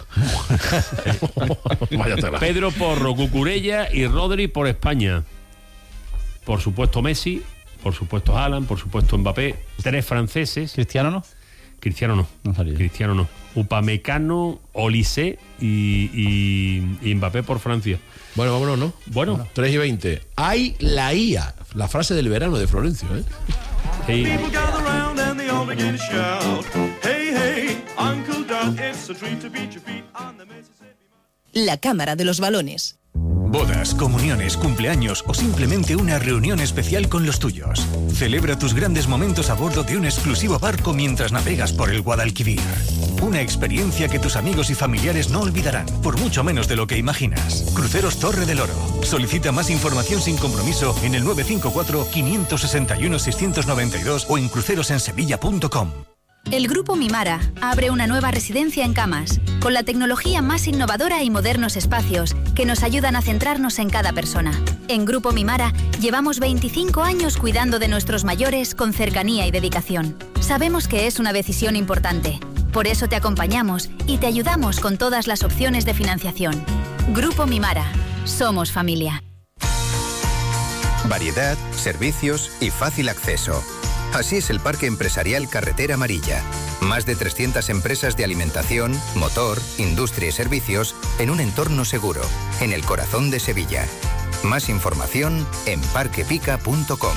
[SPEAKER 2] Vaya tela.
[SPEAKER 20] Pedro Porro, Cucurella y Rodri por España. Por supuesto Messi, por supuesto Haaland, por supuesto Mbappé. Tres franceses.
[SPEAKER 19] ¿Cristiano no?
[SPEAKER 20] Cristiano no.
[SPEAKER 19] No salía.
[SPEAKER 20] Cristiano no. Upamecano, Olise y, y, y Mbappé por Francia.
[SPEAKER 2] Bueno, vámonos, ¿no?
[SPEAKER 20] Bueno,
[SPEAKER 2] tres y veinte. Hay la I A. La frase del verano de Florencio, ¿eh?
[SPEAKER 20] sí.
[SPEAKER 21] People gather round and they all begin to shout, hey, hey, Uncle Doug, it's a treat to beat your feet on the Mississippi.
[SPEAKER 17] La Cámara de los Balones.
[SPEAKER 7] Bodas, comuniones, cumpleaños o simplemente una reunión especial con los tuyos. Celebra tus grandes momentos a bordo de un exclusivo barco mientras navegas por el Guadalquivir. Una experiencia que tus amigos y familiares no olvidarán, por mucho menos de lo que imaginas. Cruceros Torre del Oro. Solicita más información sin compromiso en el nueve cinco cuatro, cinco seis uno, seis nueve dos o en crucerosensevilla punto com.
[SPEAKER 22] El Grupo Mimara abre una nueva residencia en Camas, con la tecnología más innovadora y modernos espacios que nos ayudan a centrarnos en cada persona. En Grupo Mimara llevamos veinticinco años cuidando de nuestros mayores con cercanía y dedicación. Sabemos que es una decisión importante, por eso te acompañamos y te ayudamos con todas las opciones de financiación. Grupo Mimara, somos familia.
[SPEAKER 23] Variedad, servicios y fácil acceso. Así es el Parque Empresarial Carretera Amarilla. Más de trescientas empresas de alimentación, motor, industria y servicios en un entorno seguro, en el corazón de Sevilla. Más información en parquepica punto com.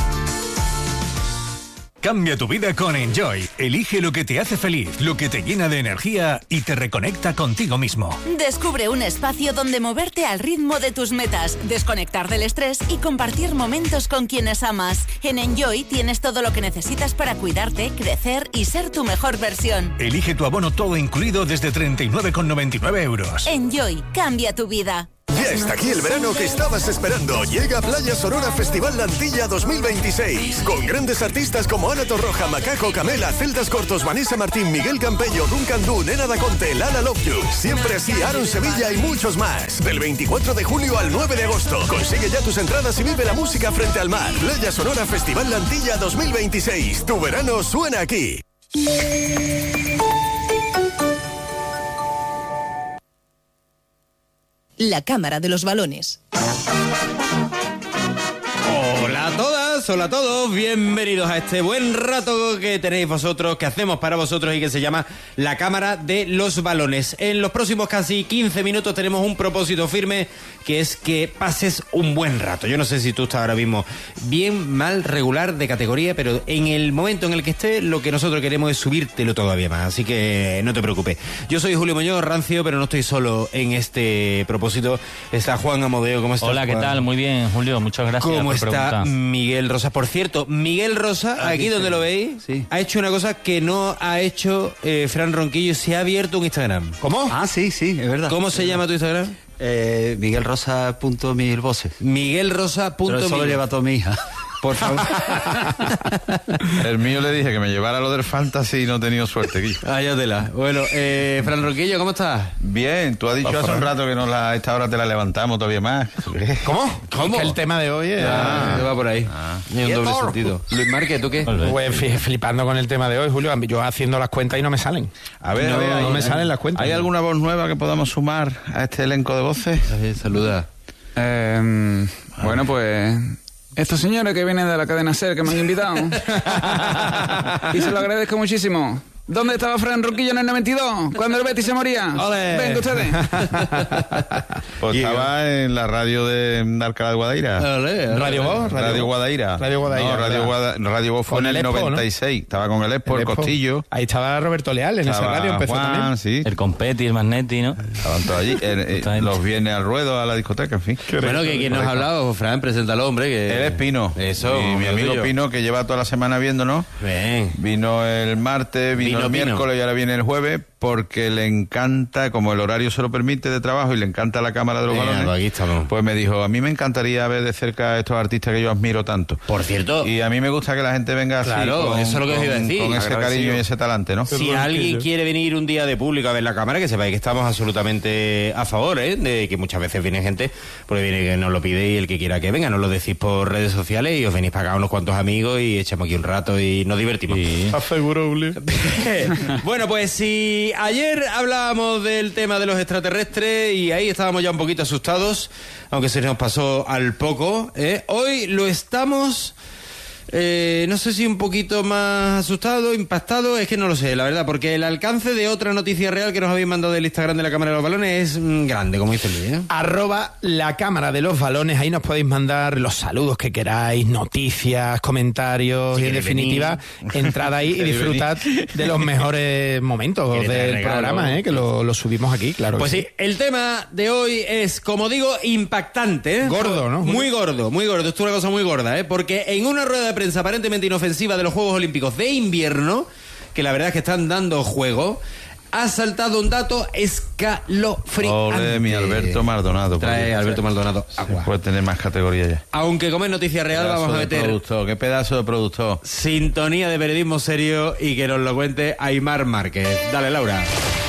[SPEAKER 7] Cambia tu vida con Enjoy. Elige lo que te hace feliz, lo que te llena de energía y te reconecta contigo mismo.
[SPEAKER 15] Descubre un espacio donde moverte al ritmo de tus metas, desconectar del estrés y compartir momentos con quienes amas. En Enjoy tienes todo lo que necesitas para cuidarte, crecer y ser tu mejor versión.
[SPEAKER 7] Elige tu abono todo incluido desde treinta y nueve con noventa y nueve euros.
[SPEAKER 15] Enjoy, cambia tu vida.
[SPEAKER 4] Ya está aquí el verano que estabas esperando. Llega Playa Sonora Festival Lantilla dos mil veintiséis. Con grandes artistas como Ana Torroja, Macaco, Camela, Celtas Cortos, Vanessa Martín, Miguel Campello, Duncan Du, Nena Da Conte, Lala Love You. Siempre así, Aaron Sevilla y muchos más. Del veinticuatro de julio al nueve de agosto. Consigue ya tus entradas y vive la música frente al mar. Playa Sonora Festival Lantilla dos mil veintiséis. Tu verano suena aquí.
[SPEAKER 17] La Cámara de los Balones.
[SPEAKER 1] Hola a todas, hola a todos, bienvenidos a este buen rato que tenéis vosotros, que hacemos para vosotros y que se llama La Cámara de los Balones. En los próximos casi quince minutos tenemos un propósito firme, que es que pases un buen rato. Yo no sé si tú estás ahora mismo bien, mal, regular, de categoría, pero en el momento en el que estés, lo que nosotros queremos es subírtelo todavía más, así que no te preocupes. Yo soy Julio Muñoz, rancio, pero no estoy solo en este propósito. Está Juan Amodeo, ¿cómo estás?
[SPEAKER 3] Hola, ¿qué
[SPEAKER 1] Juan?
[SPEAKER 3] tal? Muy bien, Julio, muchas gracias.
[SPEAKER 1] ¿Cómo
[SPEAKER 3] por
[SPEAKER 1] está
[SPEAKER 3] preguntar.
[SPEAKER 1] Miguel Rosa? Por cierto, Miguel Rosa, aquí, aquí donde lo veis, sí, ha hecho una cosa que no ha hecho eh, Fran Ronquillo, se ha abierto un Instagram.
[SPEAKER 5] ¿Cómo? Ah, sí, sí, es verdad.
[SPEAKER 1] ¿Cómo se llama tu Instagram?
[SPEAKER 5] Eh, Miguel Rosa punto mil voces.
[SPEAKER 1] Miguel Rosa punto
[SPEAKER 5] Pero eso lo lleva toda mi hija.
[SPEAKER 1] Por favor.
[SPEAKER 18] El mío le dije que me llevara lo del fantasy y no he tenido suerte, Guillo.
[SPEAKER 1] Váyatela. Bueno, eh, Fran Ronquillo, ¿cómo estás?
[SPEAKER 18] Bien, tú has dicho hace un rato que no la, a esta hora te la levantamos todavía más.
[SPEAKER 2] ¿Cómo?
[SPEAKER 1] ¿Cómo?
[SPEAKER 2] Es que el tema de hoy es...
[SPEAKER 1] Ah, va por ahí. Ah. Ni un doble sentido. Luis Márquez, ¿tú qué?
[SPEAKER 2] Pues flipando con el tema de hoy, Julio. Yo haciendo las cuentas y no me salen.
[SPEAKER 18] A ver,
[SPEAKER 2] no,
[SPEAKER 18] a ver,
[SPEAKER 2] no
[SPEAKER 18] hay,
[SPEAKER 2] me salen las cuentas.
[SPEAKER 18] ¿Hay alguna voz nueva que podamos sumar a este elenco de voces?
[SPEAKER 1] Saluda.
[SPEAKER 24] Eh, bueno, pues... Estos señores que vienen de la cadena SER que me han invitado. Y se lo agradezco muchísimo. ¿Dónde estaba Fran Ronquillo en el noventa y dos? Cuando el Betis se moría.
[SPEAKER 1] ¡Ole!
[SPEAKER 24] Venga ustedes.
[SPEAKER 18] Pues estaba en la radio de Alcalá de Guadaira.
[SPEAKER 1] ¡Ole!
[SPEAKER 2] ¿Radio Voz?
[SPEAKER 18] Radio, radio Guadaira.
[SPEAKER 2] Radio Guadaira.
[SPEAKER 18] No, Radio, Guada, Radio Voz fue en el Expo, noventa y seis. ¿No? Estaba con el Expo, el, el Expo. Costillo.
[SPEAKER 2] Ahí estaba Roberto Leal, en
[SPEAKER 18] estaba
[SPEAKER 2] esa radio empezó
[SPEAKER 18] Juan,
[SPEAKER 2] también.
[SPEAKER 18] Sí.
[SPEAKER 3] El Competti, el Magnetti, ¿no?
[SPEAKER 18] Estaban todos allí. Eh, eh, los viernes al ruedo, a la discoteca, en fin.
[SPEAKER 1] Bueno, que quien nos ha hablado, Fran, preséntalo, hombre. Que...
[SPEAKER 18] Él es Pino.
[SPEAKER 1] Eso.
[SPEAKER 18] Y mi amigo Pino, que lleva toda la semana viéndonos.
[SPEAKER 1] Ven.
[SPEAKER 18] Vino el martes, vino, vino el miércoles Pino. Y ahora viene el jueves, porque le encanta, como el horario se lo permite de trabajo y le encanta la Cámara de los Balones,
[SPEAKER 1] pues aquí estamos.
[SPEAKER 18] Pues me dijo, a mí me encantaría ver de cerca a estos artistas que yo admiro tanto.
[SPEAKER 1] Por cierto.
[SPEAKER 18] Y a mí me gusta que la gente venga así,
[SPEAKER 1] claro,
[SPEAKER 18] con,
[SPEAKER 1] eso es lo que
[SPEAKER 18] con,
[SPEAKER 1] os iba a decir.
[SPEAKER 18] con ese cariño y ese talante, ¿no?
[SPEAKER 1] Si alguien quiere venir un día de público a ver la Cámara, que sepáis que estamos absolutamente a favor, ¿eh? De que muchas veces viene gente, porque viene que nos lo pide y el que quiera que venga, nos lo decís por redes sociales y os venís para acá unos cuantos amigos y echamos aquí un rato y nos divertimos.
[SPEAKER 2] Sí. Asegurable.
[SPEAKER 1] Bueno, pues si ayer hablábamos del tema de los extraterrestres y ahí estábamos ya un poquito asustados, aunque se nos pasó al poco, ¿eh? Hoy lo estamos... Eh, no sé si un poquito más asustado, impactado, es que no lo sé, la verdad, porque el alcance de otra noticia real que nos habéis mandado del Instagram de la Cámara de los Balones es mm, grande, como dice Luis, ¿eh?
[SPEAKER 2] Arroba la Cámara de los Balones, ahí nos podéis mandar los saludos que queráis, noticias, comentarios, si y en definitiva, venir. Entrad ahí y disfrutad de los mejores momentos del regalo, programa, ¿eh? Que lo, lo subimos aquí, claro.
[SPEAKER 1] Pues sí.
[SPEAKER 2] sí,
[SPEAKER 1] el tema de hoy es, como digo, impactante, ¿eh?
[SPEAKER 2] Gordo, ¿no?
[SPEAKER 1] Muy gordo, muy gordo, esto es una cosa muy gorda, ¿eh? Porque en una rueda de prensa aparentemente inofensiva de los Juegos Olímpicos de Invierno, que la verdad es que están dando juego, ha saltado un dato escalofriante.
[SPEAKER 18] Ole, mi Alberto Maldonado.
[SPEAKER 1] Trae Alberto Maldonado agua.
[SPEAKER 18] Puede tener más categoría ya.
[SPEAKER 1] Aunque como es noticia real, pedazo vamos a meter...
[SPEAKER 18] Productor. ¿Qué pedazo de productor?
[SPEAKER 1] Sintonía de periodismo serio y que nos lo cuente Aimar Márquez. Dale, Laura.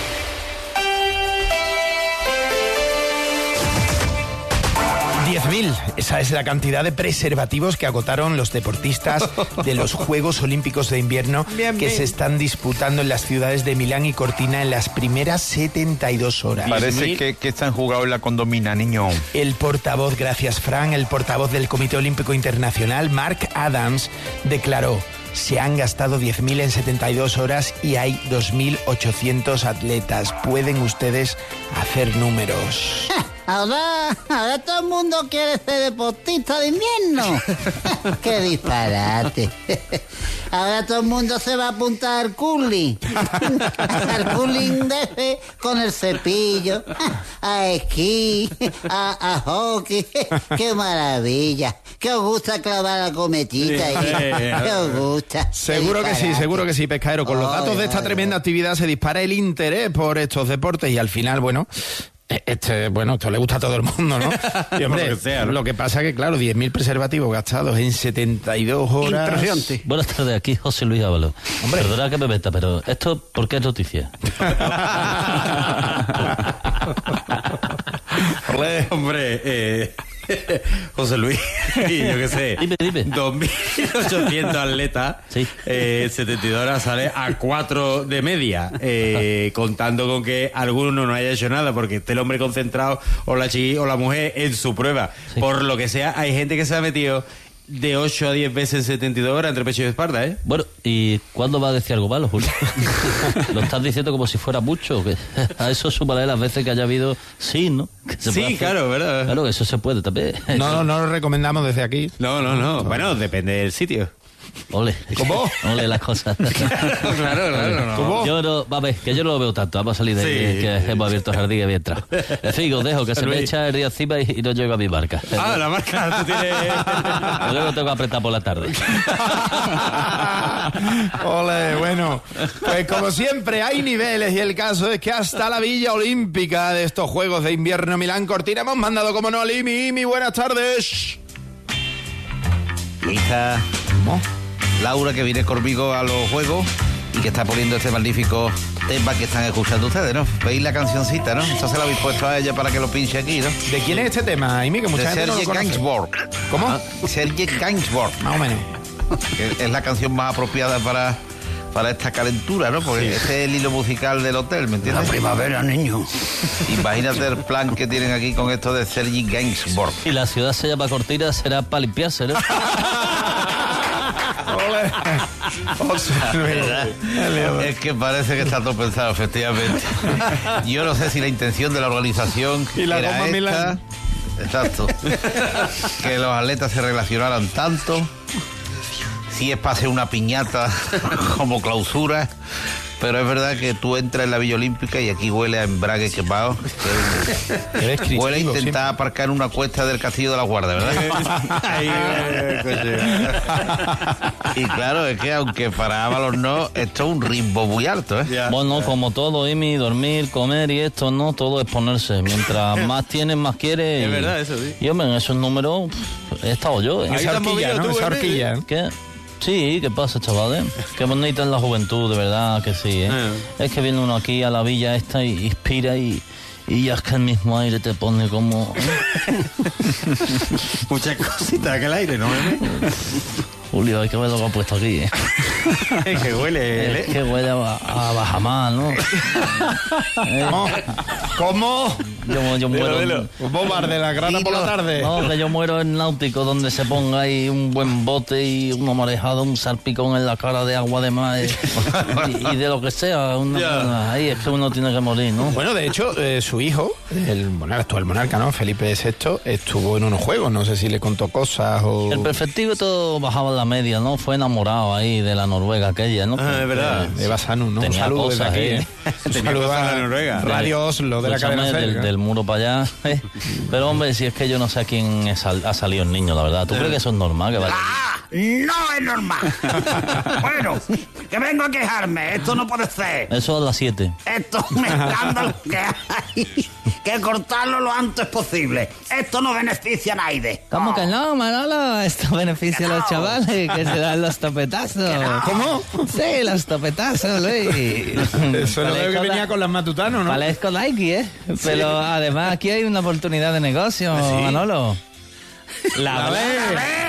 [SPEAKER 2] diez mil, esa es la cantidad de preservativos que agotaron los deportistas de los Juegos Olímpicos de Invierno bien, que bien. se están disputando en las ciudades de Milán y Cortina en las primeras setenta y dos horas.
[SPEAKER 18] Parece que, que están jugados en la condomina, niño.
[SPEAKER 2] El portavoz, gracias Fran, el portavoz del Comité Olímpico Internacional, Mark Adams, declaró: se han gastado diez mil en setenta y dos horas y hay dos mil ochocientos atletas. Pueden ustedes hacer números.
[SPEAKER 6] Ahora, ahora todo el mundo quiere ser deportista de invierno. ¡Qué disparate! Ahora todo el mundo se va a apuntar al curling. Al curling de con el cepillo, a esquí, a, a hockey. ¡Qué maravilla! ¿Qué os gusta clavar la cometita ahí? ¿Qué os gusta?
[SPEAKER 8] Seguro que sí, seguro que sí, pescadero. Con los datos de esta tremenda actividad se dispara el interés por estos deportes y al final, bueno... Este, bueno, esto le gusta a todo el mundo, ¿no? Y, hombre, lo, que sea, ¿no? Lo que pasa que, claro, diez mil preservativos gastados en setenta y dos horas...
[SPEAKER 10] Impresionante. Buenas tardes, aquí José Luis Ábalos. Hombre. Perdona que me meta, pero ¿esto por qué es noticia?
[SPEAKER 1] Hombre, hombre, eh... José Luis, y yo qué sé,
[SPEAKER 10] dime, dime.
[SPEAKER 1] dos mil ochocientos atletas, sí. eh, setenta y dos horas sale a cuatro de media, eh, contando con que alguno no haya hecho nada porque esté el hombre concentrado o la chiqui o la mujer en su prueba. Sí. Por lo que sea, hay gente que se ha metido de ocho a diez veces en setenta y dos horas entre pecho y espalda, ¿eh?
[SPEAKER 10] Bueno, ¿y cuándo va a decir algo malo, Julio? Lo estás diciendo como si fuera mucho. Que a eso súmale las veces que haya habido sí, ¿no? Que se
[SPEAKER 1] sí, claro, ¿verdad?
[SPEAKER 10] Claro, eso se puede también.
[SPEAKER 8] No, no, no lo recomendamos desde aquí.
[SPEAKER 1] No, no, no. Bueno, depende del sitio.
[SPEAKER 10] Ole.
[SPEAKER 8] ¿Cómo?
[SPEAKER 10] Ole las cosas.
[SPEAKER 1] Claro, claro, no.
[SPEAKER 10] ¿Cómo? Yo no, va a ver, que yo no lo veo tanto. Vamos a salir de
[SPEAKER 1] Sí.
[SPEAKER 10] ahí, que hemos abierto el jardín y bien entrado. En fin, os dejo, que se me echa el río encima y, y no llego a mi marca.
[SPEAKER 1] Ah, la marca, tú tienes...
[SPEAKER 10] Yo luego tengo que apretar por la tarde.
[SPEAKER 8] Ole, bueno, pues como siempre hay niveles y el caso es que hasta la Villa Olímpica de estos Juegos de Invierno Milán Cortina hemos mandado, como no, a Limi. Imi, buenas tardes.
[SPEAKER 11] Hija,
[SPEAKER 8] ¿cómo?
[SPEAKER 11] Laura, que viene conmigo a los juegos y que está poniendo este magnífico tema que están escuchando ustedes, ¿no? ¿Veis la cancioncita, no? Entonces la habéis puesto a ella para que lo pinche aquí, ¿no?
[SPEAKER 8] ¿De quién es este tema, Imi? Que mucha
[SPEAKER 11] de
[SPEAKER 8] gente no lo
[SPEAKER 11] Serge
[SPEAKER 8] conoce.
[SPEAKER 11] Gainsbourg.
[SPEAKER 8] ¿Cómo?
[SPEAKER 11] Ah, Serge Gainsbourg.
[SPEAKER 8] Más o menos.
[SPEAKER 11] Que es la canción más apropiada para, para esta calentura, ¿no? Porque sí. Ese es el hilo musical del hotel, ¿me entiendes?
[SPEAKER 6] La primavera, niño.
[SPEAKER 11] Imagínate el plan que tienen aquí con esto de Serge Gainsbourg.
[SPEAKER 10] Y la ciudad se llama Cortina, será para limpiarse, ¿no?
[SPEAKER 11] Es que parece que está todo pensado, efectivamente. Yo no sé si la intención de la organización
[SPEAKER 8] y la
[SPEAKER 11] era
[SPEAKER 8] goma
[SPEAKER 11] esta.
[SPEAKER 8] Milán.
[SPEAKER 11] Exacto. Que los atletas se relacionaran tanto. Si es para hacer una piñata como clausura. Pero es verdad que tú entras en la Villa Olímpica y aquí huele a embrague quemado. Que huele a intentar siempre. aparcar en una cuesta del Castillo de la Guardia, ¿verdad? Y claro, es que aunque para Ábalos no, esto es un ritmo muy alto, ¿eh?
[SPEAKER 10] Yeah. Bueno, como todo, Emi, dormir, comer y esto, ¿no? Todo es ponerse. Mientras más tienes, más quieres.
[SPEAKER 1] Es
[SPEAKER 10] y,
[SPEAKER 1] verdad, eso sí.
[SPEAKER 10] Y hombre, en esos números he estado yo. ¿eh?
[SPEAKER 8] Esa horquilla, ¿no? Esa horquilla.
[SPEAKER 10] ¿Qué? Sí, ¿qué pasa, chavales? Qué bonita es la juventud, de verdad que sí, ¿eh? Ah. Es que viene uno aquí a la villa esta y inspira y, y ya es que el mismo aire te pone como...
[SPEAKER 1] Muchas cositas que el aire, ¿no?
[SPEAKER 10] Julio, hay que ver lo que ha puesto aquí, ¿eh?
[SPEAKER 1] Es que huele...
[SPEAKER 10] Es que huele a, a Bajamar, ¿no?
[SPEAKER 8] ¿Cómo? ¿Cómo?
[SPEAKER 10] Yo, yo muero...
[SPEAKER 8] Dilo, dilo. Un bombar de la grana por la tarde.
[SPEAKER 10] No, que yo muero en náutico, donde se ponga ahí un buen bote y una marejada, un salpicón en la cara de agua de mar y, y de lo que sea. Una, yeah. una, ahí es que uno tiene que morir, ¿no?
[SPEAKER 8] Bueno, de hecho, eh, su hijo, el monarca, el monarca, ¿no? Felipe sexto, estuvo en unos juegos. No sé si le contó cosas o...
[SPEAKER 10] El perfectivo todo bajaba la media, ¿no? Fue enamorado ahí de la Noruega aquella, ¿no?
[SPEAKER 1] Ah, es verdad.
[SPEAKER 8] De Eva Sanu, ¿no?
[SPEAKER 10] Tenía
[SPEAKER 8] un saludo
[SPEAKER 10] cosas,
[SPEAKER 8] desde aquí,
[SPEAKER 10] ¿eh?
[SPEAKER 8] ¿eh? Un saludo a la Noruega. Radio Oslo, de la cadena
[SPEAKER 10] del, del muro para allá. ¿eh? Pero, hombre, si es que yo no sé a quién sal, ha salido el niño, la verdad. ¿Tú crees que eso es normal? Que vaya?
[SPEAKER 6] ¡Ah! ¡No es normal! Bueno, que vengo a quejarme. Esto no puede ser.
[SPEAKER 10] Eso a las siete.
[SPEAKER 6] Esto es un escándalo que hay que cortarlo lo antes posible. Esto no beneficia a nadie.
[SPEAKER 25] ¿Cómo que no, Manolo? Esto beneficia a los chavales que se dan los topetazos.
[SPEAKER 8] ¿Cómo?
[SPEAKER 25] Sí, los topetazos, Luis.
[SPEAKER 8] Eso es lo que venía con las matutanos, ¿no?
[SPEAKER 25] Parezco Nike, ¿eh? Pero sí. Además aquí hay una oportunidad de negocio, ¿sí? Manolo.
[SPEAKER 8] La, la ve.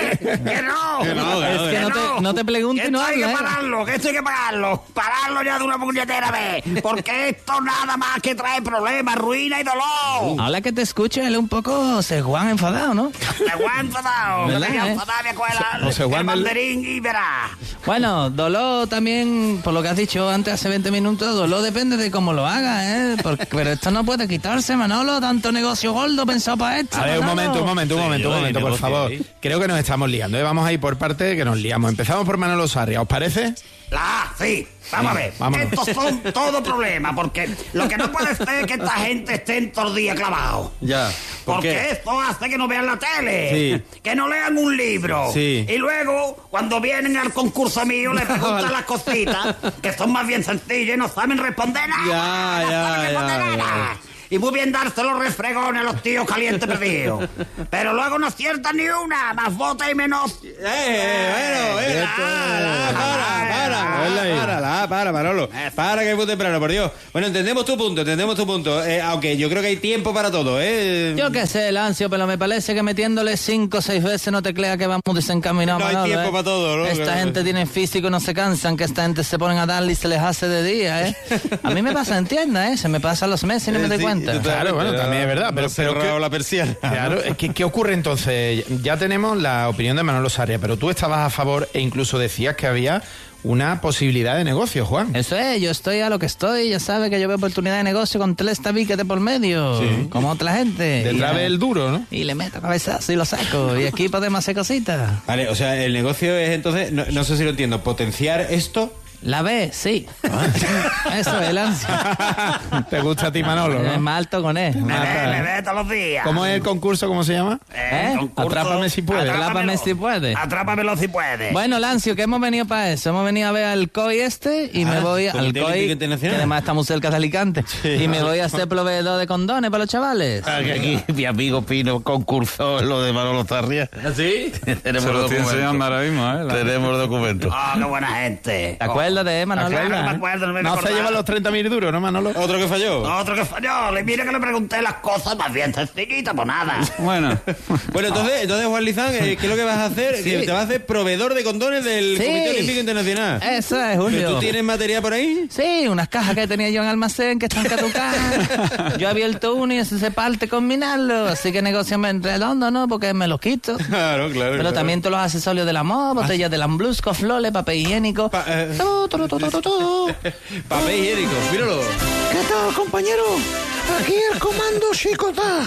[SPEAKER 9] que no.
[SPEAKER 25] Que no,
[SPEAKER 9] es
[SPEAKER 25] que no te, no te preguntes y no
[SPEAKER 9] hay que
[SPEAKER 25] hablas, ¿eh?
[SPEAKER 9] pararlo, que esto hay que pararlo. Pararlo ya de una puñetera vez. Porque esto nada más que trae problemas, ruina y dolor.
[SPEAKER 25] Ahora que te escucho, él es un poco se Juan enfadado, ¿no?
[SPEAKER 9] Se Juan enfadado.
[SPEAKER 25] ¿Verdad,
[SPEAKER 9] Me
[SPEAKER 25] eh?
[SPEAKER 9] enfadado, me acuerdo.
[SPEAKER 25] No se
[SPEAKER 9] El
[SPEAKER 25] Juan del-
[SPEAKER 9] banderín y verás.
[SPEAKER 25] Bueno, dolor también, por lo que has dicho antes, hace veinte minutos, dolor depende de cómo lo hagas, ¿eh? Porque, pero esto no puede quitarse, Manolo, tanto negocio gordo pensado para esto.
[SPEAKER 8] A ver, un
[SPEAKER 25] Manolo.
[SPEAKER 8] momento, un momento, un momento, un momento, por favor. Creo que nos estamos liando, ¿eh? Vamos a ir por parte que nos liamos. Empezamos por Manolo Sarria, ¿os parece?
[SPEAKER 9] La A, sí. Vamos a ver.
[SPEAKER 8] Vámonos.
[SPEAKER 9] Estos son todo problemas, porque lo que no puede ser es que esta gente esté todo el día clavado.
[SPEAKER 1] Ya. ¿Por
[SPEAKER 9] Porque
[SPEAKER 1] qué?
[SPEAKER 9] esto hace que no vean la tele,
[SPEAKER 1] Sí.
[SPEAKER 9] que no lean un libro.
[SPEAKER 1] Sí.
[SPEAKER 9] Y luego, cuando vienen al concurso mío, les preguntan las cositas, que son más bien sencillas y no saben responder nada.
[SPEAKER 1] Ya,
[SPEAKER 9] no
[SPEAKER 1] ya,
[SPEAKER 9] saben responder
[SPEAKER 1] ya,
[SPEAKER 9] nada. Y muy bien darse los refregones a los tíos calientes perdidos. Pero luego no aciertan ni una, más vota y menos.
[SPEAKER 1] ¡Eh, bueno, eh! ¡Ah, la, para, para! Para, la, para, Manolo. Para, que es muy temprano, por Dios. Bueno, entendemos tu punto, entendemos tu punto. Eh, aunque yo creo que hay tiempo para todo, ¿eh?
[SPEAKER 25] Yo qué sé, Lancio, pero me parece que metiéndole cinco o seis veces no te creas que vamos desencaminados.
[SPEAKER 1] No hay
[SPEAKER 25] Manolo,
[SPEAKER 1] tiempo
[SPEAKER 25] ¿eh?
[SPEAKER 1] para todo, ¿no?
[SPEAKER 25] Esta
[SPEAKER 1] Claro.
[SPEAKER 25] gente tiene físico y no se cansan, que esta gente se ponen a darle y se les hace de día, ¿eh? A mí me pasa en tienda, ¿eh? Se me pasan los meses y no me doy
[SPEAKER 8] Sí,
[SPEAKER 25] cuenta.
[SPEAKER 8] Claro, bueno, también es verdad. Pero,
[SPEAKER 1] No
[SPEAKER 8] pero
[SPEAKER 1] cerrado
[SPEAKER 8] ¿qué-
[SPEAKER 1] la persiana.
[SPEAKER 8] Claro, es que, ¿qué ocurre entonces? Ya tenemos la opinión de Manolo Sarria, pero tú estabas a favor e incluso decías que había una posibilidad de negocio, Juan.
[SPEAKER 25] Eso es, yo estoy a lo que estoy, ya sabes que yo veo oportunidad de negocio con tres tabiques de por medio,
[SPEAKER 8] Sí.
[SPEAKER 25] como otra gente.
[SPEAKER 8] Detrás
[SPEAKER 25] Y,
[SPEAKER 8] del duro, ¿no?
[SPEAKER 25] Y le meto cabezazo y lo saco, y aquí podemos hacer cositas.
[SPEAKER 1] Vale, o sea, el negocio es entonces, no, no sé si lo entiendo, potenciar esto.
[SPEAKER 25] La B, sí. Eso es el ansia.
[SPEAKER 8] ¿Te gusta a ti, Manolo?
[SPEAKER 25] Es
[SPEAKER 8] ¿no?
[SPEAKER 25] más alto con él.
[SPEAKER 9] Me ve, me ve todos los días.
[SPEAKER 8] ¿Cómo es el concurso? ¿Cómo se llama?
[SPEAKER 25] ¿Eh?
[SPEAKER 9] concurso-
[SPEAKER 8] Atrápame si puedes.
[SPEAKER 25] Atrápame si puedes.
[SPEAKER 9] Atrápamelo si puedes.
[SPEAKER 25] Bueno, Lancio, que hemos venido para eso. Hemos venido a ver al C O I este y me
[SPEAKER 1] Ah,
[SPEAKER 25] voy al
[SPEAKER 1] Comité
[SPEAKER 25] C O I,
[SPEAKER 1] Olímpico
[SPEAKER 25] que
[SPEAKER 1] Internacional.
[SPEAKER 25] además estamos cerca de Alicante. Y me voy a ser proveedor de condones para los chavales.
[SPEAKER 11] Ah, que aquí mi amigo Pino concursó en lo de Manolo Sarria.
[SPEAKER 1] ¿Sí?
[SPEAKER 11] Tenemos
[SPEAKER 24] Se lo estoy
[SPEAKER 11] documentos.
[SPEAKER 24] enseñando ahora mismo, ¿eh? La-
[SPEAKER 11] Tenemos documentos.
[SPEAKER 9] Ah, qué buena gente.
[SPEAKER 25] ¿Te acuerdas de Manolo?
[SPEAKER 9] Claro, me acuerdo, no me
[SPEAKER 8] No se
[SPEAKER 9] acordaba.
[SPEAKER 8] llevan los treinta mil duros, ¿no, Manolo?
[SPEAKER 1] Otro que falló.
[SPEAKER 9] Otro que falló. Le mira que le pregunté las cosas más bien sencillitas, pues nada.
[SPEAKER 24] Bueno,
[SPEAKER 1] Bueno, entonces, entonces Juan Lizán, eh, ¿qué es lo que vas a hacer? Que te vas a hacer proveedor de condones del
[SPEAKER 25] Sí.
[SPEAKER 1] Comité Olímpico Internacional.
[SPEAKER 25] Eso es, Julio.
[SPEAKER 1] ¿Pero tú tienes material por ahí?
[SPEAKER 25] Sí, unas cajas que tenía yo en almacén que están caducadas. Yo he abierto uno y ese se parte combinarlo. Así que negociame en redondo, ¿no? Porque me los quito.
[SPEAKER 1] Claro, claro.
[SPEAKER 25] Pero
[SPEAKER 1] claro.
[SPEAKER 25] también todos los accesorios del amor, botellas del Amblusco, flores, papel higiénico.
[SPEAKER 1] Pa- eh.
[SPEAKER 25] Tu, tu, tu, tu, tu, tu.
[SPEAKER 1] Papel higiénico, míralo.
[SPEAKER 9] ¿Qué tal, compañero? Aquí el comando Chicotá.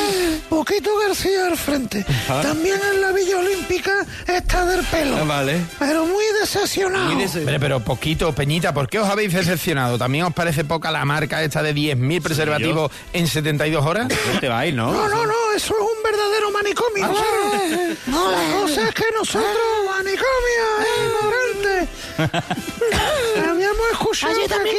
[SPEAKER 9] Poquito García al frente. También en la Villa Olímpica está del pelo.
[SPEAKER 1] Ah, vale.
[SPEAKER 9] Pero muy decepcionado.
[SPEAKER 1] Muy dese-
[SPEAKER 8] Hombre, pero poquito, Peñita, ¿por qué os habéis decepcionado? ¿También os parece poca la marca esta de diez mil preservativos en setenta y dos horas?
[SPEAKER 1] No te vais, ¿no?
[SPEAKER 9] No, no, no, eso es un verdadero manicomio. No, la cosa es que nosotros, manicomio, ignorante. Habíamos escuchado que aquí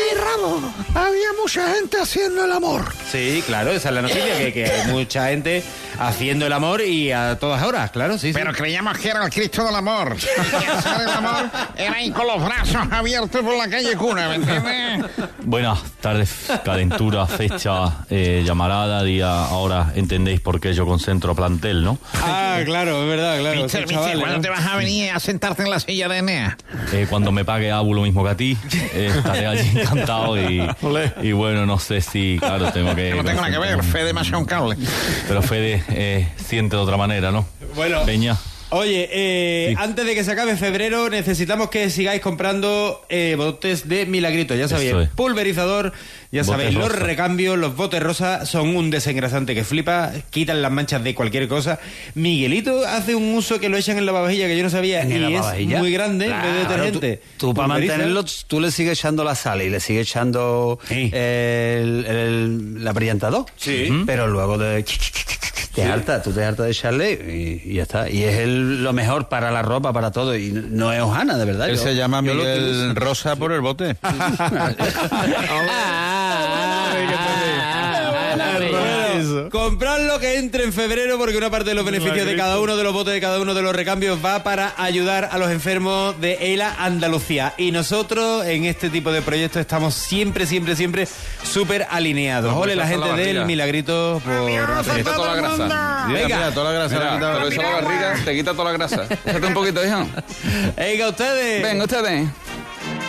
[SPEAKER 9] había mucha gente haciendo el amor.
[SPEAKER 1] Sí, claro, esa es la noticia, que, que hay mucha gente haciendo el amor y a todas horas, claro, sí, sí.
[SPEAKER 11] Pero creíamos que era el Cristo del amor. Y hacer el amor era ahí con los brazos abiertos por la calle Cuna, ¿me entiendes?
[SPEAKER 3] Buenas tardes, calentura, fecha, eh, llamarada, día. Ahora entendéis por qué yo concentro plantel, ¿no?
[SPEAKER 1] Ah, claro, es verdad, claro.
[SPEAKER 11] Mister,
[SPEAKER 1] esos
[SPEAKER 11] mister,
[SPEAKER 1] chavales,
[SPEAKER 11] ¿cuándo
[SPEAKER 1] ¿no?
[SPEAKER 11] te vas a venir a sentarte en la silla de Enea?
[SPEAKER 3] Eh, cuando me pague Abu lo mismo que a ti, eh, estaré allí encantado y, y bueno, no sé si, claro, tengo que...
[SPEAKER 11] No tengo nada que ver, Fede me ha un cable.
[SPEAKER 3] Pero Fede eh, siente de otra manera, ¿no?
[SPEAKER 1] Bueno.
[SPEAKER 3] Peña.
[SPEAKER 1] Oye, eh, antes de que se acabe febrero, necesitamos que sigáis comprando eh, botes de Milagrito. Ya sabéis,
[SPEAKER 3] Eso es.
[SPEAKER 1] pulverizador, ya
[SPEAKER 3] Bote
[SPEAKER 1] sabéis, los
[SPEAKER 3] rosa.
[SPEAKER 1] recambios, los botes rosa son un desengrasante que flipa, quitan las manchas de cualquier cosa. Miguelito hace un uso que lo echan en la lavavajilla que yo no sabía
[SPEAKER 5] ¿En
[SPEAKER 1] y
[SPEAKER 5] la
[SPEAKER 1] es
[SPEAKER 5] lavavajilla?
[SPEAKER 1] muy grande en vez de
[SPEAKER 5] Claro,
[SPEAKER 1] detergente.
[SPEAKER 5] Tú, tú para
[SPEAKER 1] Pulveriza.
[SPEAKER 5] mantenerlo, tú le sigues echando la sal y le sigues echando el, el, la brillantador.
[SPEAKER 1] Sí.
[SPEAKER 5] Pero luego de... Te harta, tú te hartas de echarle y, y ya está. Y es el, lo mejor para la ropa, para todo. Y no es hojana, de verdad.
[SPEAKER 18] Él
[SPEAKER 5] Yo-
[SPEAKER 18] se llama
[SPEAKER 5] yo lo
[SPEAKER 18] Miguel
[SPEAKER 5] utilizo.
[SPEAKER 18] Rosa por el bote.
[SPEAKER 1] eso. Comprad lo que entre en febrero porque una parte de los beneficios de cada uno de los votos de cada uno de los recambios va para ayudar a los enfermos de ELA Andalucía. Y nosotros en este tipo de proyectos estamos siempre, siempre, siempre súper alineados. Ole la gente del Milagrito por...
[SPEAKER 24] Te quita toda la grasa.
[SPEAKER 1] Venga.
[SPEAKER 24] Mira, toda la grasa. Mira, te lo hizo la barriga, te quita toda la grasa. Échate un poquito, hijo.
[SPEAKER 1] Venga, ustedes.
[SPEAKER 24] Venga, ustedes.